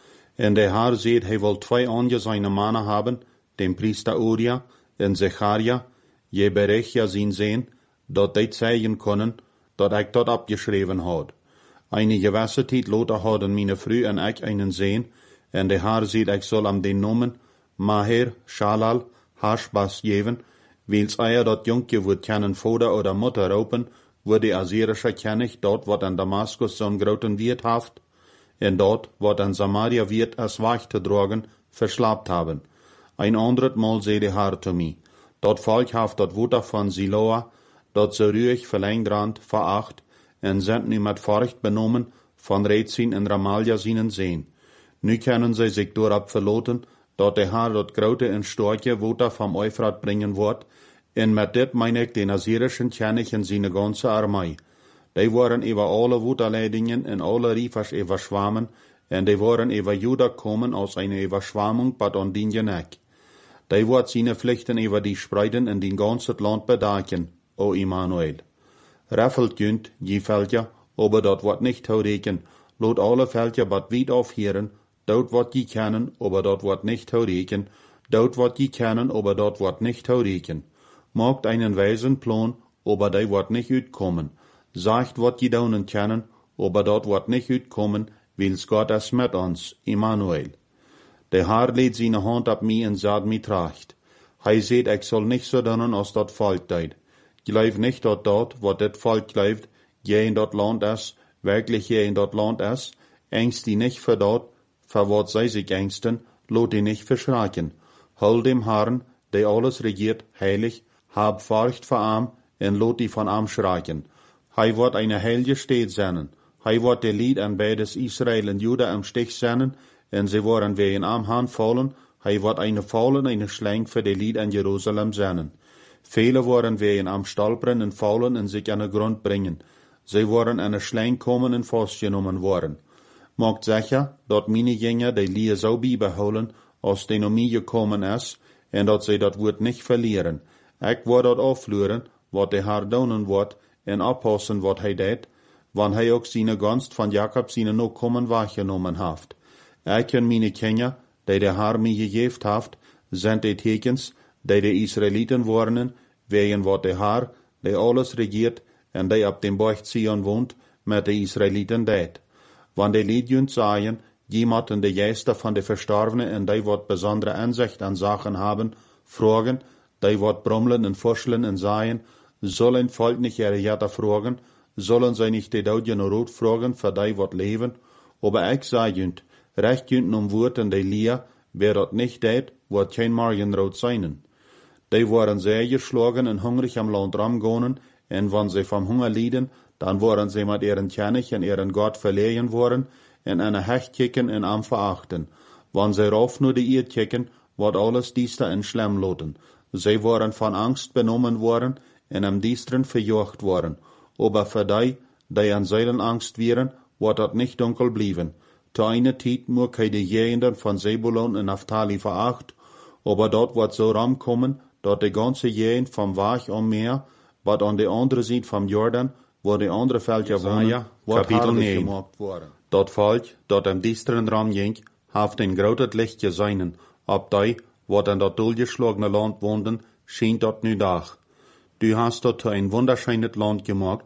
En der Herr seht, hij wil 2 andere seine Mannen haben, den Priester Uria en Zecharia, je Berechia zien sehen, dat die zeigen können, dat ich dat abgeschrieben had. Eine gewisse Tijd later hadden meine Frau en ich einen sehen, en der Herr seht, ich soll am den Namen Maher, Shalal, Hashbaz geben, wils eier dat Jungje wird keinen Vater oder Mutter raupen, wo die Assyrische König dort, wat an Damaskus so'n groten Wirt haft, en dort, wat an Samaria Wirt als Weich zu tragen, verschlapt haben. Ein anderes Mal sei der Herr zu mir, dat Volk haft dat Wutter von Siloa, dat so ruhig verlängrand, veracht, en sind nu mit Furcht benommen, von Rezin en Ramalja sienen sehen. Nu können sie sich dorab verloten, dat der Herr dat grote en starke Wutter vom Euphrat bringen wird, en met dit meine ich den assyrischen König en seine ganze Armee. Die waren über alle Wutterleidingen en alle Riefers überschwammen, en die waren über Juda kommen aus einer Überschwammung, bad an den Geneck. Die wird seine Pflichten über die spreiden en den ganzen Land bedaken, o Immanuel. Raffelt jünt, je Völker, aber dat wird nicht taureken, lot alle Völker bad weit aufhören, dort wird je kennen, aber dat wird nicht taureken, dort wird je kennen, aber dat wird nicht taureken. Macht einen weisen Plan, aber der wird nicht uitkommen. Sagt, wat je daunen kennen, aber dort wird nicht uitkommen, wils Gott es mit uns, Immanuel. Der Herr lädt seine Hand ab mir und sagt mir tracht. Hij seht, ich soll nicht so daunen, als dat Volk deut. Glaub nicht, dat dort, wat dat Volk glaubt, je in dat Land ist, wirklich je in dat Land ist, ängst die nicht für dort, für wat sei sich ängsten, lot die nicht verschrecken. Hol dem Herrn, der alles regiert, heilig, hab Furcht vor ihm, en lot die von ihm schreien. Hij wird eine heilige Stadt sein. Hij wird der Lied an beides Israel und Juda am Stich sein, en sie worden wie in am Hand fallen. Hij wird eine fallen, eine Schlang für der Lied an Jerusalem sein. Viele worden wie in am Stolpern und fallen und sich an den Grund bringen. Sie worden an eine Schlang kommen und festgenommen worden. Macht sicher, dat meine Jünger die Lied so beibehalten, als die noch mir gekommen ist, en dat sie dat Wort nicht verlieren. Ich word dat aufleuren, wat der Herr daunen wird, en abpassen, wat hij deed, wann hij ook seine Gunst von Jakob seine Nachkommen wahrgenommen haft. Ich en meine Kinder, die der Herr mir gegeben haft, sind die Tekens, die die Israeliten warnen, wegen wat der Herr, der alles regiert, en die ab dem Berg Zion wohnt, mit den Israeliten deed. Wann die Liedjünt sagen, jemand in der Geister von den Verstorbenen, en die wat besondere Ansicht an Sachen haben, fragen, die wat brummeln und forscheln und sagen, sollen Volk nicht ihre Jätter fragen, sollen sie nicht die Daudjen Rot fragen, für die wat leben, aber ich sage jünt, recht jünt Wort in die Lia, wer dat nicht deed, wird kein Morgenrot sein. Die waren sehr geschlagen und hungrig am Land rumgehen, und wenn sie vom Hunger lieden, dann waren sie mit ihren König und ihren Gott verlegen worden, in eine Hecht kicken und am verachten. Wenn sie rauf nur die Erd kicken, wird alles diester in Schlemm loten. Sie waren von Angst benommen worden, en am Diestren verjocht worden. Aber für die an seinen Angst wären, wird dat nicht dunkel blieben. Zu einer Zeit muss die Gegenden von Zebulon und Naphtali veracht, aber dort wird so ramkommen, dat die ganze Gegend vom Wach am Meer, wat an der andere Seite vom Jordan, wo die andere Völker wohnen, wird herrlich gemacht worden. Dat Volk, dat am Diestren ram ging, haft ein grotet Licht geseinen, ab die, wat an dat durchgeschlagene Land wohnen, schien dat nu Dach. Du hast dort ein wunderschönes Land gemacht,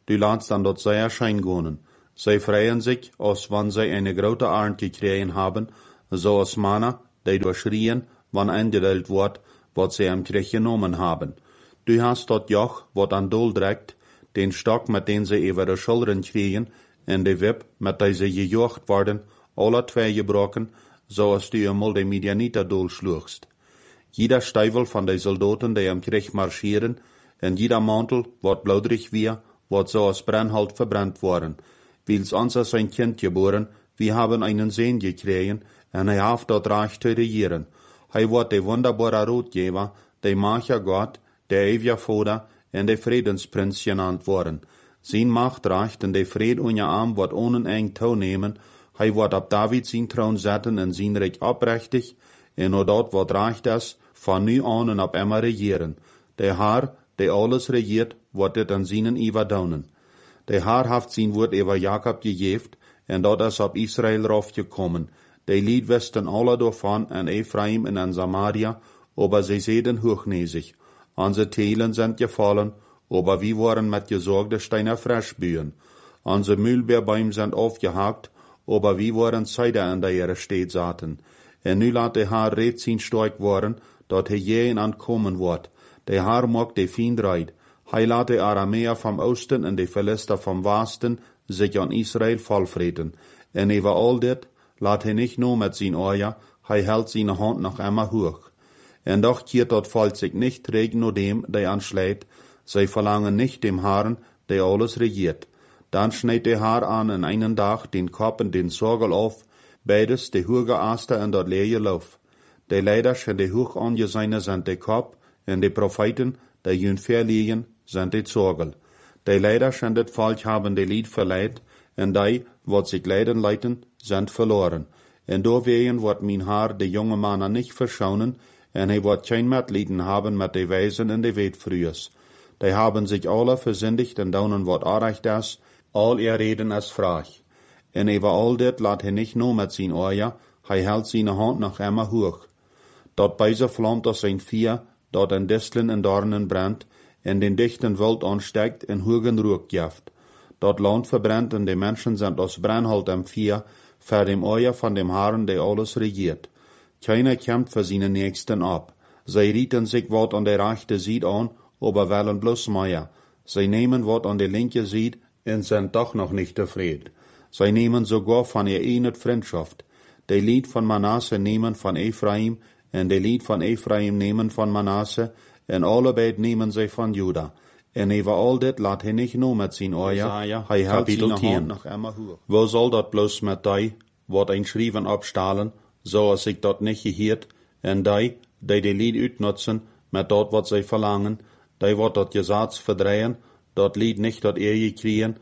du laatst dan dort zij erschein gonen. Zij freien sich, als wann zij eine grote Arend gekregen haben, so als Männer, die durchschrien, wann eingedeelt wordt, wat zij am Krieg genommen haben. Du hast dort Joch, wat an Dol dreckt, den Stock, mit den sie über de Schultern kriegen, en de Wip, mit der sie gejocht worden, alle twee gebroken, so als du einmal de Midianiter Dol schluchst. Jeder Steivel von de Soldaten, die am Krieg marschieren, en jeder Mantel, wat bloedrig wir, wat so als Brennholz verbrannt worden. Wils uns als ein Kind geboren, wir haben einen Sohn gekriegen, en hij haft dort reich te regieren. Hij wordt de wunderbare Rotgeber, de macher Gott, der ewige Vater en de Friedensprins genannt worden. Zijn Macht reicht en de Fried und je Arm wordt ohne eng toenemen. Hij wordt op David zijn troon zetten en zijn rijk oprechtig, en dat wordt reicht es, van nu aan en op immer regieren. De Haar, der alles regiert, wordt dit an seinen überdaunen. De Haar haft zijn woord über Jakob gegeft, en dat is op Israel raufgekommen. De Lied wisten alle davon an Ephraim en an Samaria, aber sie sehen hochnäsig. Unsere Telen sind gefallen, aber wir waren mit gesorgte Steiner Frischbühen. Unsere Mühlbeerbäume sind aufgehakt, aber wir waren Cider in der ihre Städt saten. En nu laat de Haar reeds zien stark worden, dat hij jähen ankommen wordt. De Haar mag de Fiend reit. Hij laat de Aramäer vom Osten en de Philister vom Westen sich an Israel vollvreten. En über all dit laat hij nicht nur mit zijn Oja, hij hält seine Hand noch immer hoch. En doch keert dat Volk sich nicht regen nur dem, der anschlägt, sie verlangen nicht dem Herrn, der alles regiert. Dann schneidet der Herr an in einen Tag den Kopf und den Sorgel auf, beides de hoge Aster en dat leje Lauf. De Leiders en de hoch angesehene sind de Kopf, en de Propheten, de jün verliegen, sind de Sorgel. De Leiders en dit Volk haben de Lied verleiht, en die, wat sich leiden leiten, sind verloren. En doorwegen wordt mijn Haar de jonge Mannen nicht verschonen, en hij wordt geen Mitleiden haben mit de Weisen en de Weetfrühers. Die haben sich alle versündigt en daunen wat aanrecht is, al ihr Reden is vraag. En über all dit laat hij nicht nur mit zijn Oja, hij hält seine Hand noch immer hoch. Dat beise vlammt aus sein Vier, dat in Disteln en Dornen brennt, en den dichten Wald ansteckt en hogen Ruck gift. Dat Land verbrennt en de Menschen sind aus Brennholz am Vier, für dem Oja von dem Herrn, der alles regiert. Keiner kämpft für seine Nächsten ab. Sie rieten sich wat an der rechte Seite an, aber wollen bloß mehr. Sie nehmen wat an der linke Seite und sind doch noch nicht zufrieden. Sie nehmen sogar von ihr eine Freundschaft. Die Lied von Manasse nehmen von Ephraim, und die Lied von Ephraim nehmen von Manasse, und alle beid nehmen sie von Juda. En über all dit laat hij nicht nur mit zijn Oja, hij hält seine Hand noch immer hoch. Wo soll dat bloß mit die, wat ein Schriven abstahlen, so als ik dat nicht gehiert, en die Lied uitnutzen, mit dat wat sie verlangen, die wat dat Gesetz verdrehen, dat Lied nicht dat kriegen,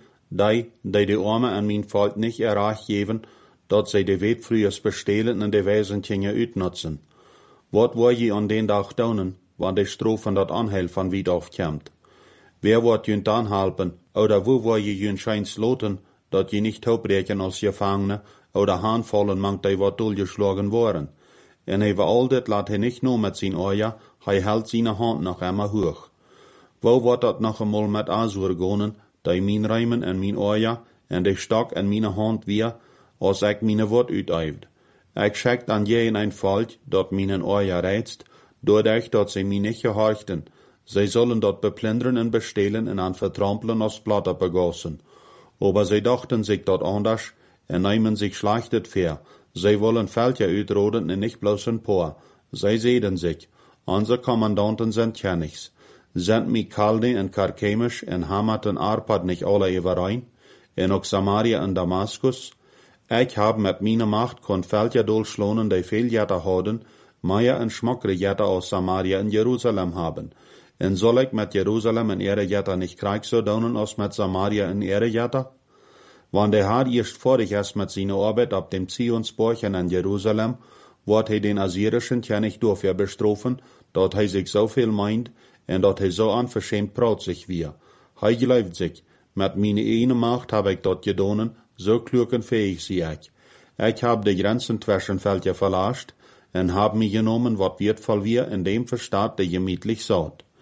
die Arme an mein Volk nicht erreich geben, dat sie de Weetfrühers bestehlen en de Weisentjinge uitnutzen. Wat wo je an den Tag daunen, wann de Strophen dat anhel van wie aufkommt? Wer wird jünt anhalten, oder wo war je jünt scheins loten, dat je nicht taubrechen als Gefangene, oder Hahnfallen mangt die wat durchgeschlagen worden. En über all dit laat hij nicht nur mit zijn Oja, hij hält seine Hand noch immer hoch. Wo wird dat noch einmal mit Asur gonen, die mein Reimen en mein Oja, en de Stock en meine Hand wir, als ik meine Wort uitübt. Ik schickt an jeden ein Volk, dat meinen Oja reizt, doordat dat sie mir nicht gehorchten. Sie sollen dort beplündern und bestehlen und an vertrampeln als Blatter begossen. Aber sie dachten sich dort anders und nehmen sich schlechtet fair. Sie wollen Völker uitroden und nicht bloß ein paar. Sie sehen sich. Unsere Kommandanten sind Königs. Sind Mikalde und Karkemisch und Hamat und Arpad nicht alle überein? Und auch Samaria und Damaskus? Ich hab mit meiner Macht kon Völker durchschlonen, die viel Jätter haben, mehr und schmackere Jätter aus Samaria in Jerusalem haben. En soll ik met Jerusalem en ihre Jätter nicht Krieg so daunen als mit Samaria en ihre Jätter? Wann der Herr erst vorig ist mit seiner Arbeit ab dem Zionsborg in Jerusalem, wird er den assyrischen König dafür bestrafen, dat er sich so viel meint, en dat er so unverschämt praut sich wir. Er glaubt sich, mit meine eine Macht hab ich dort gedonen, so klug und fähig sie ich. Ich hab die Grenzen zwischen Völker verlascht, en hab mich genommen, wat wertvoll wir in dem Verstaat, der gemütlich saut.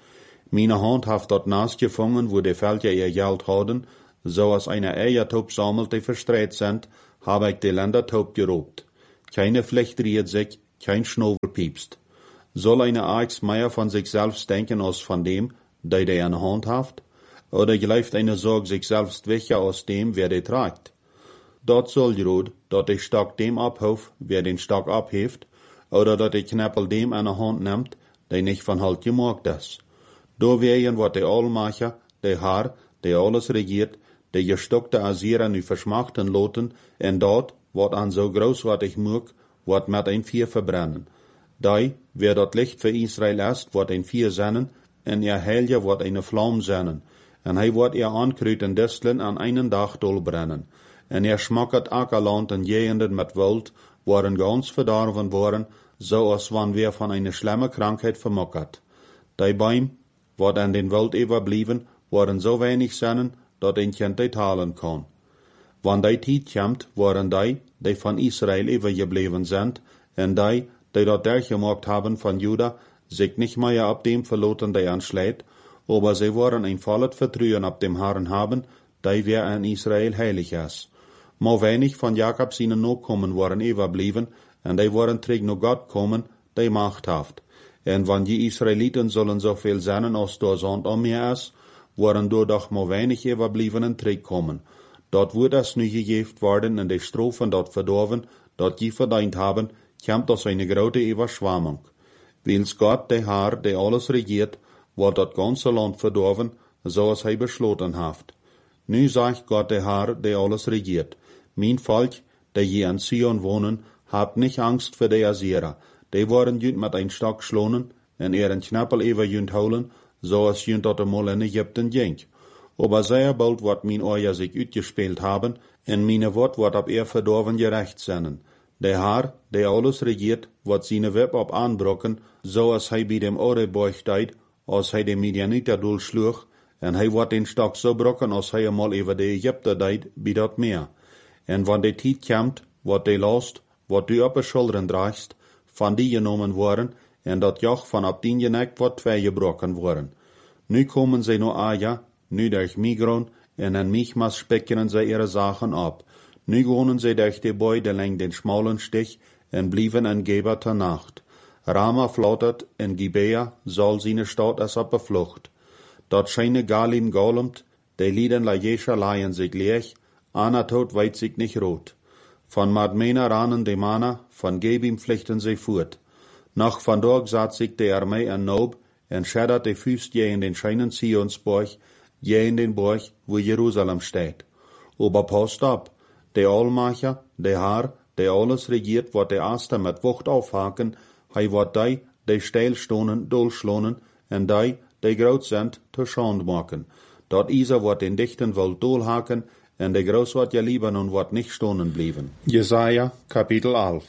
Meine Hand haft dort naast gefangen, wo die Völker ihr Geld hadden, so als eine Eiertaub sammelt, die verstreut sind, habe ich die Ländertaub geroobt. Keine Flecht riet sich, kein Schnauber piepst. Soll eine Aix mehr von sich selbst denken als von dem, der die in der Hand haft? Oder gleift eine Sorge sich selbst welcher aus dem, wer die tragt? Dort soll gerud, dat die Stock dem abhof, wer den Stock abheeft, oder dat die Knappel dem an der Hand nimmt, der nicht von Halt gemacht ist. Do wehen wat der Allmacher, der Herr, der alles regiert, der gestockte Asierer nu verschmachten loten, en dort, wat an so großartig mög, wat met ein Vier verbrennen. Dei, wer dat Licht für Israel ist, wat ein Vier sennen, en ihr Helge wat eine Flamme sennen, en hij wat ihr ankrüten Disteln an einen Dach brennen. En schmackert Ackerland en Jehenden met Wald, waren ganz verdorven worden, so als wann wir von einer schlimme Krankheit vermockert. Die Bäume, wat an den Wald überblieben, waren so wenig sennen, dat ein Kind die talen kann. Wann die Tijd kommt, waren die von Israel übergeblieben sind, en die dat durchgemacht haben von Juda, sich nicht mehr ab dem verloten, der anschlägt, aber sie waren ein volles Vertrauen ab dem Herrn haben, der wer an Israel heilig ist. Maar wenig von Jakob seine Nachkommen waren überblieben, en die waren terug nach Gott kommen, der Macht haft. En wann die Israeliten sollen so viel sein, als der Sand um mir ist, waren doch maar wenig überbliebenen terugkommen. Dort wurde es nu gegeben worden, en die Strophen dort verdorven, dort die verdient haben, kommt aus eine große Überschwemmung. Wils Gott, der Herr, der alles regiert, wird das ganze Land verdorven, so als er beschlossen haft. Nu sagt Gott, der Herr, der alles regiert: Mein Volk, der hier in Zion wohnen, habt nicht Angst für die Assyrer. Die waren jünd mit ein Stock schlonen, en ihren Knappel über jünd holen, so als jünd dort einmal in Ägypten ging. Aber sehr bald wird mein Euer sich utgespielt haben, en meine Wort wird ab verdorven gerecht sein. Der Herr, der alles regiert, wird seine Web ab anbrocken, so als hij bei dem Orebuch steht, als hij de Midianiter durchschlug, en hij wird den Stock so brocken, als hij einmal über die Ägypter deed, bei dat Meer. En wann die Tijd kommt, wird die Last, wat du op de Schultern draagst, van die genomen worden, en dat Joch van ab dien genekt wordt twee gebroken worden. Nu komen zij naar Aja, nu durch Migron, en in Michmas spekkenen zij ihre Sachen ab. Nu wohnen zij durch die Beide lang den schmalen Stich, en blieven in Geber ter Nacht. Rama flautert, en Gibea soll seine Stadt als op de Flucht. Dat scheine Galim galmt, die Lieden la Jescha leihen sich leeg, Anatot weit sich nicht rot. Von Madmena ranen die Mana, von Gebim pflichten sie fort. Nach von dort satt sich die Armee an Nob, en schädert die Füße je in den scheinen Zionsborg, je in den Borg, wo Jerusalem steht. Aber passt ab, der Allmacher, der Herr, der alles regiert, wird der Erste mit Wucht aufhaken, hij wird die steilstonen, durchschlonen, en die groot sind, te Schand machen. Dort Isa wird den dichten Wald durchhaken, en de groß wird ja lieber und wird nicht stonen blieben. Jesaja, Kapitel 11.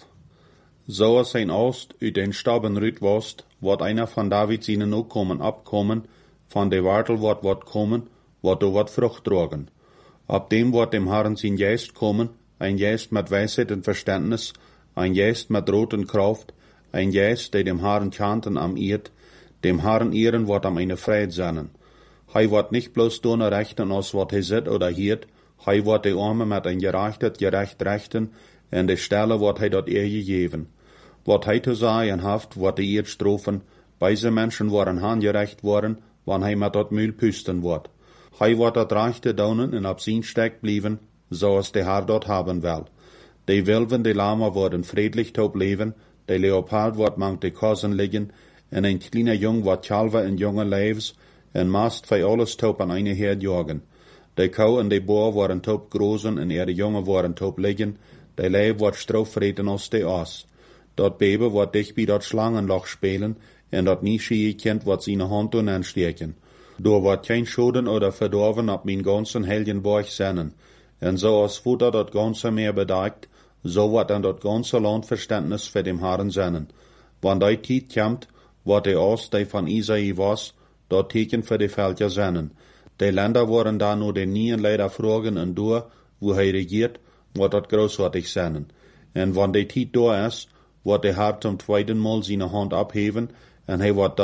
So als ein Ost uit den Staben rüt wost, wird einer von David seine Nachkommen abkommen, von de Wartel wird kommen, wird du wird Frucht tragen. Ab dem wird dem Herrn sein Geist kommen, ein Geist mit Weisheit und Verständnis, ein Geist mit roten Kraft, ein Geist, der dem Herrn chanten am Irt, dem Herrn ihren wird am eine Freude sein. Hij wird nicht bloß tun rechten, als wat hij zit oder hiert, hij wird die Arme mit ein gerecht rechten, en de Stelle wird hij dat gegeben. Wat hij zu sagen haft, wird die Erd strofen, beise Menschen worden handgerecht worden, wann hij mit dat Mühl püsten wird. Hij wird dat rechte daunen en ab sin steck blieben, so als der Herr dort haben will. Die Wilven, die Lama worden friedlich taub leben, der Leopard wird mank de Kosen liegen, en ein kleiner Jung wird Chalva in junge Leves, en mast für alles taub an eine Herd jagen. De Kau en de Boer worden taub großen, en ihre Junge worden taub liggen, de Leib wird strauffreten als de Aas. Dat Baby wird dicht bei dat Schlangenloch spelen, en dat nischige Kind wird seine Hand anstecken. Do wird kein Schoden oder verdorven ab mein ganzen Heldenborg sennen. En so als Futter dat ganze Meer bedeckt, so wird an dat ganze Land Verständnis für dem Herrn sennen. Wann die Tijd kommt, wird der Aas, der von Isai was, dort Teken für die Völker sennen. Die Länder waren da nur den Nien leider fragen en door, wo hij regiert, wird dat großartig sennen. En wann die Tijd da ist, wird der Herr zum zweiten Mal seine Hand abheben, en hij wird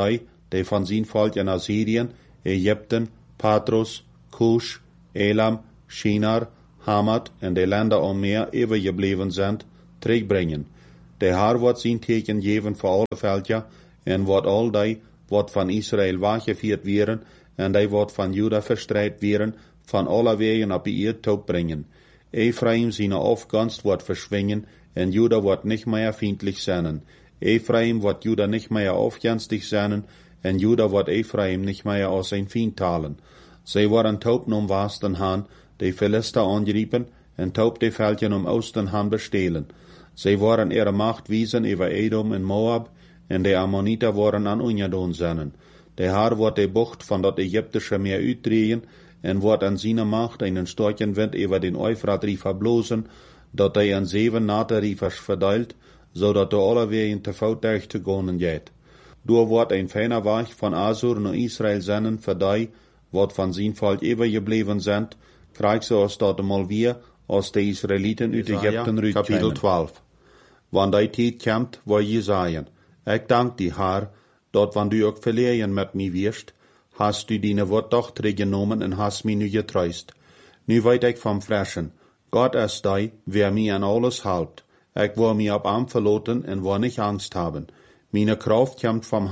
die von zijn Volk in Assyrien, Ägypten, Patros, Kusch, Elam, Shinar, Hamat en de Länder ommeer overgebleven zijn, terugbrengen. De Haar wordt zijn teken geven voor alle Völker, en wordt al die, wat van Israël weggevierd werden, en die wordt van Juda verstrijd werden, van alle wegen op ihr top brengen. Ephraim zijn afgunst wordt verschwingen, en Juda wordt nicht mehr feindlich zijn. Ephraim wordt Juda nicht mehr afgunstig zijn, en Juda wordt Ephraim nicht mehr als zijn Feind talen. Zij worden taub om Westen han, de Philister angeriepen, en taub de Völker om Osten han bestelen. Zij worden ihre Macht wiesen über Edom en Moab, en de Ammoniter worden aan Unjadon zijn. De Haar wordt de bocht van dat Egyptische Meer uitdrehen, en wordt aan zijn Macht einen starken Wind über den Euphrat-River blozen, dat hij aan 7 Naterriefers verdeelt, zodat de alle wegen te voettuig te gonen geht. Door wordt een feiner Weg van Assur naar Israël zijn, voor die, wat van zijn Volk overgebleven zijn, krijgt ze als dat mal weer, als de Israëlieten uit Egypten uitkomen. Kapitel 12. Wanneer die tijd komt, wil je zeggen, ik dank die Haar, dat wanneer du ook verlegen met mij wirst, hast du deine Wort doch teruggenomen en hast mij nu getreust. Nu weet ik van Freschen, Gott ist die, wer mir an alles helpt. Ich will mir ab Arm verloten en will nicht Angst haben. Meine Kraft kommt vom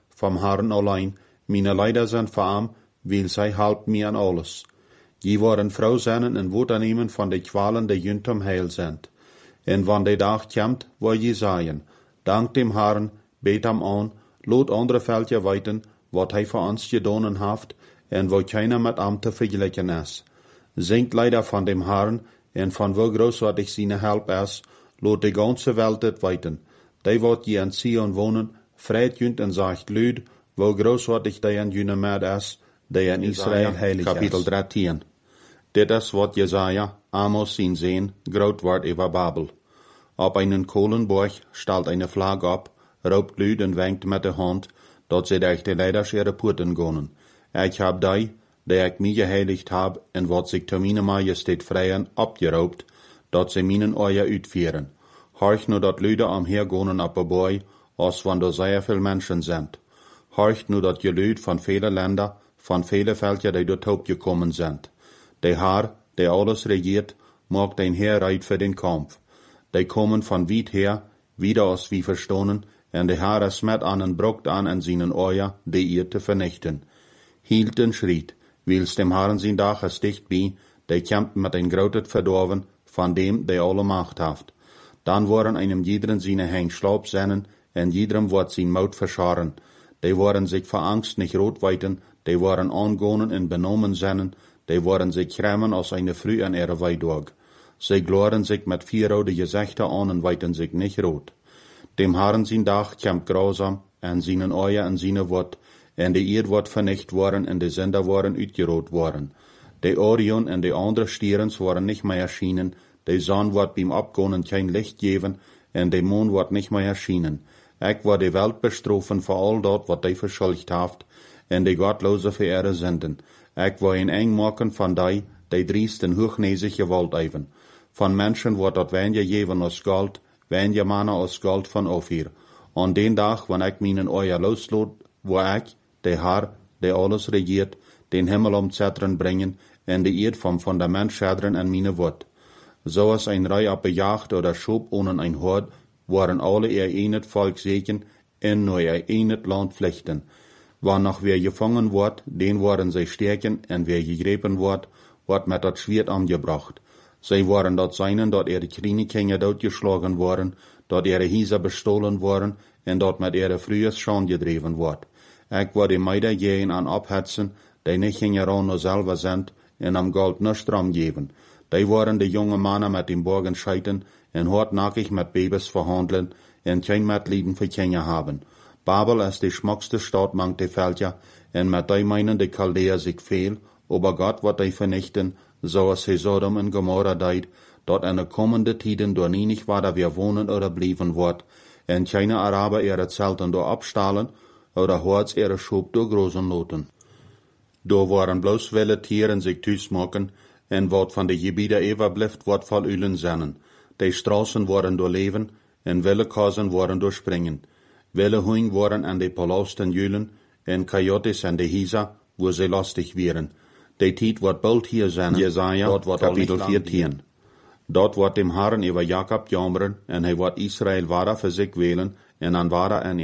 Herrn allein. Meine Leider sind von Arm, weil sie helpt mir an alles. Je worden Frau zijn en Wut annehmen von de Qualen, die jüntem heil sind. En wann de Dag kommt, will je sagen, dank dem Herrn, bet am an, lot andere Völker weiten, wat hij voor ons gedaan heeft, en wo keiner mit am te vergelijken is. Singt leider von dem Herrn, en van wo großartig seine Help is, lot de ganze Welt het weiten. Die wat je in Zion wohnen, vreit jünt en sagt lüd, wo großartig die in jüne Merd is, die in Israel heilig is. Kapitel 13. Dit is wat Jesaja, Amos zien sehen, groot wordt über Babel. Op einen Kohlenborg stelt eine Flag op, roept lüd en wenkt met de hand, dat ze durch de Leiders ihre Poorten gonen. Ik heb die ik mij geheiligd heb, en wat zich te mijn majesteit vrijen, opgeroopt, dat ze mijn oor uitvieren. Horch nu dat Lüde omhergonen op de boy, als wanneer zeer veel mensen zijn. Horch nu dat je Lüd van vele Länder, van vele Völker, die dort opgekommen zijn. De Haar, die alles regiert, maakt een Heer uit voor den Kampf. Die komen van weit her, wieder als wie verstonen, en de Haar is met aan en brokt aan en zijn oor, die ihr te vernichten. Hield en schriet, wils dem Herrn zijn dag is dichtbij, die kämpft met een groot verdorven, van dem die alle Macht heeft. Dan worden einem jederen seine Heng Schlaub sennen, en jedem wordt zijn Maut verscharen. Die worden sich vor Angst nicht rot weiten, die worden angonen en benommen sennen, die worden sich grämen als eine Früh an ihre Weidog. Sie gloren sich mit 4 rode Gesichter an en weiten sich nicht rot. Dem Herrn zijn dag kämpft grausam, en seinen Euer en seine Wort, en de Eerd wordt vernicht worden en de Sender worden uitgeroot worden. De Orion en de andere Stierens worden nicht mehr erschienen, de Sonne wordt beim Abgonen kein Licht geven, en de Mond wordt nicht mehr erschienen. Ik word de Welt bestrofen voor al dat wat die verschuldigd heeft, en de Gottlose voor ihre Sünden. Ik wil een eng maken van die driest en hochnäsig gewalt even. Van Menschen wordt dat weniger geven als Gold, weniger Manna als Gold van Ophir. An den Dag, wanneer ik mijn oor losloot, wo ik, de Herr, die alles regiert, den Himmel Zettern brengen, en de Eerd vom Fundament schadren en meine Wort. Zoals een rij op bejaagd oder schoop ohne ein Hort, waren alle ihr enet Volk segen, en nur ihr enet Land vlechten. Wann noch wer gefangen wordt, den waren zij sterken, en wer gegrepen wordt met dat Schwert angebracht. Zij waren dat seinen, dat ihre Kleinkinderen doodgeschlagen worden, dat ihre Häuser bestohlen worden, en dat met ihre Frühes Schande gedreven wordt. Ik word de Meider gehen aan ophetsen, die niet gingen ran nur selber sind, en am Gold nichts dran geben. Die waren de jonge Mannen met den Borgen scheiten, en hartnackig met Babys verhandeln, en kein Mitleiden für Kinder haben. Babel ist die schmuckste Stadt mang de Völker, en met die meinen de Chaldäer sich viel, aber Gott wird die vernichten, so als Sodom en Gomorra deed, dort in de kommende Tiden door nie nicht weiter wir wohnen oder blieben wird, en keine Araber ihre Zelten door abstahlen, oder Horts ihre Schub door großen Noten. Door waren bloß wille Tieren sich thuis maken, en wat van de gebieden overblijft, wordt vol ulen zennen. De straßen worden doorleven, en wille kazen worden doorspringen. Wille hoing worden aan de palasten julen, en Coyotes en de Hisa, wo sie lustig wären. Die Tiet wird bald hier sein, Jesaja, Kapitel 14. Dort wird dem Herrn über Jakob jammern, en hij wird Israel wara für sich wählen, en an wara en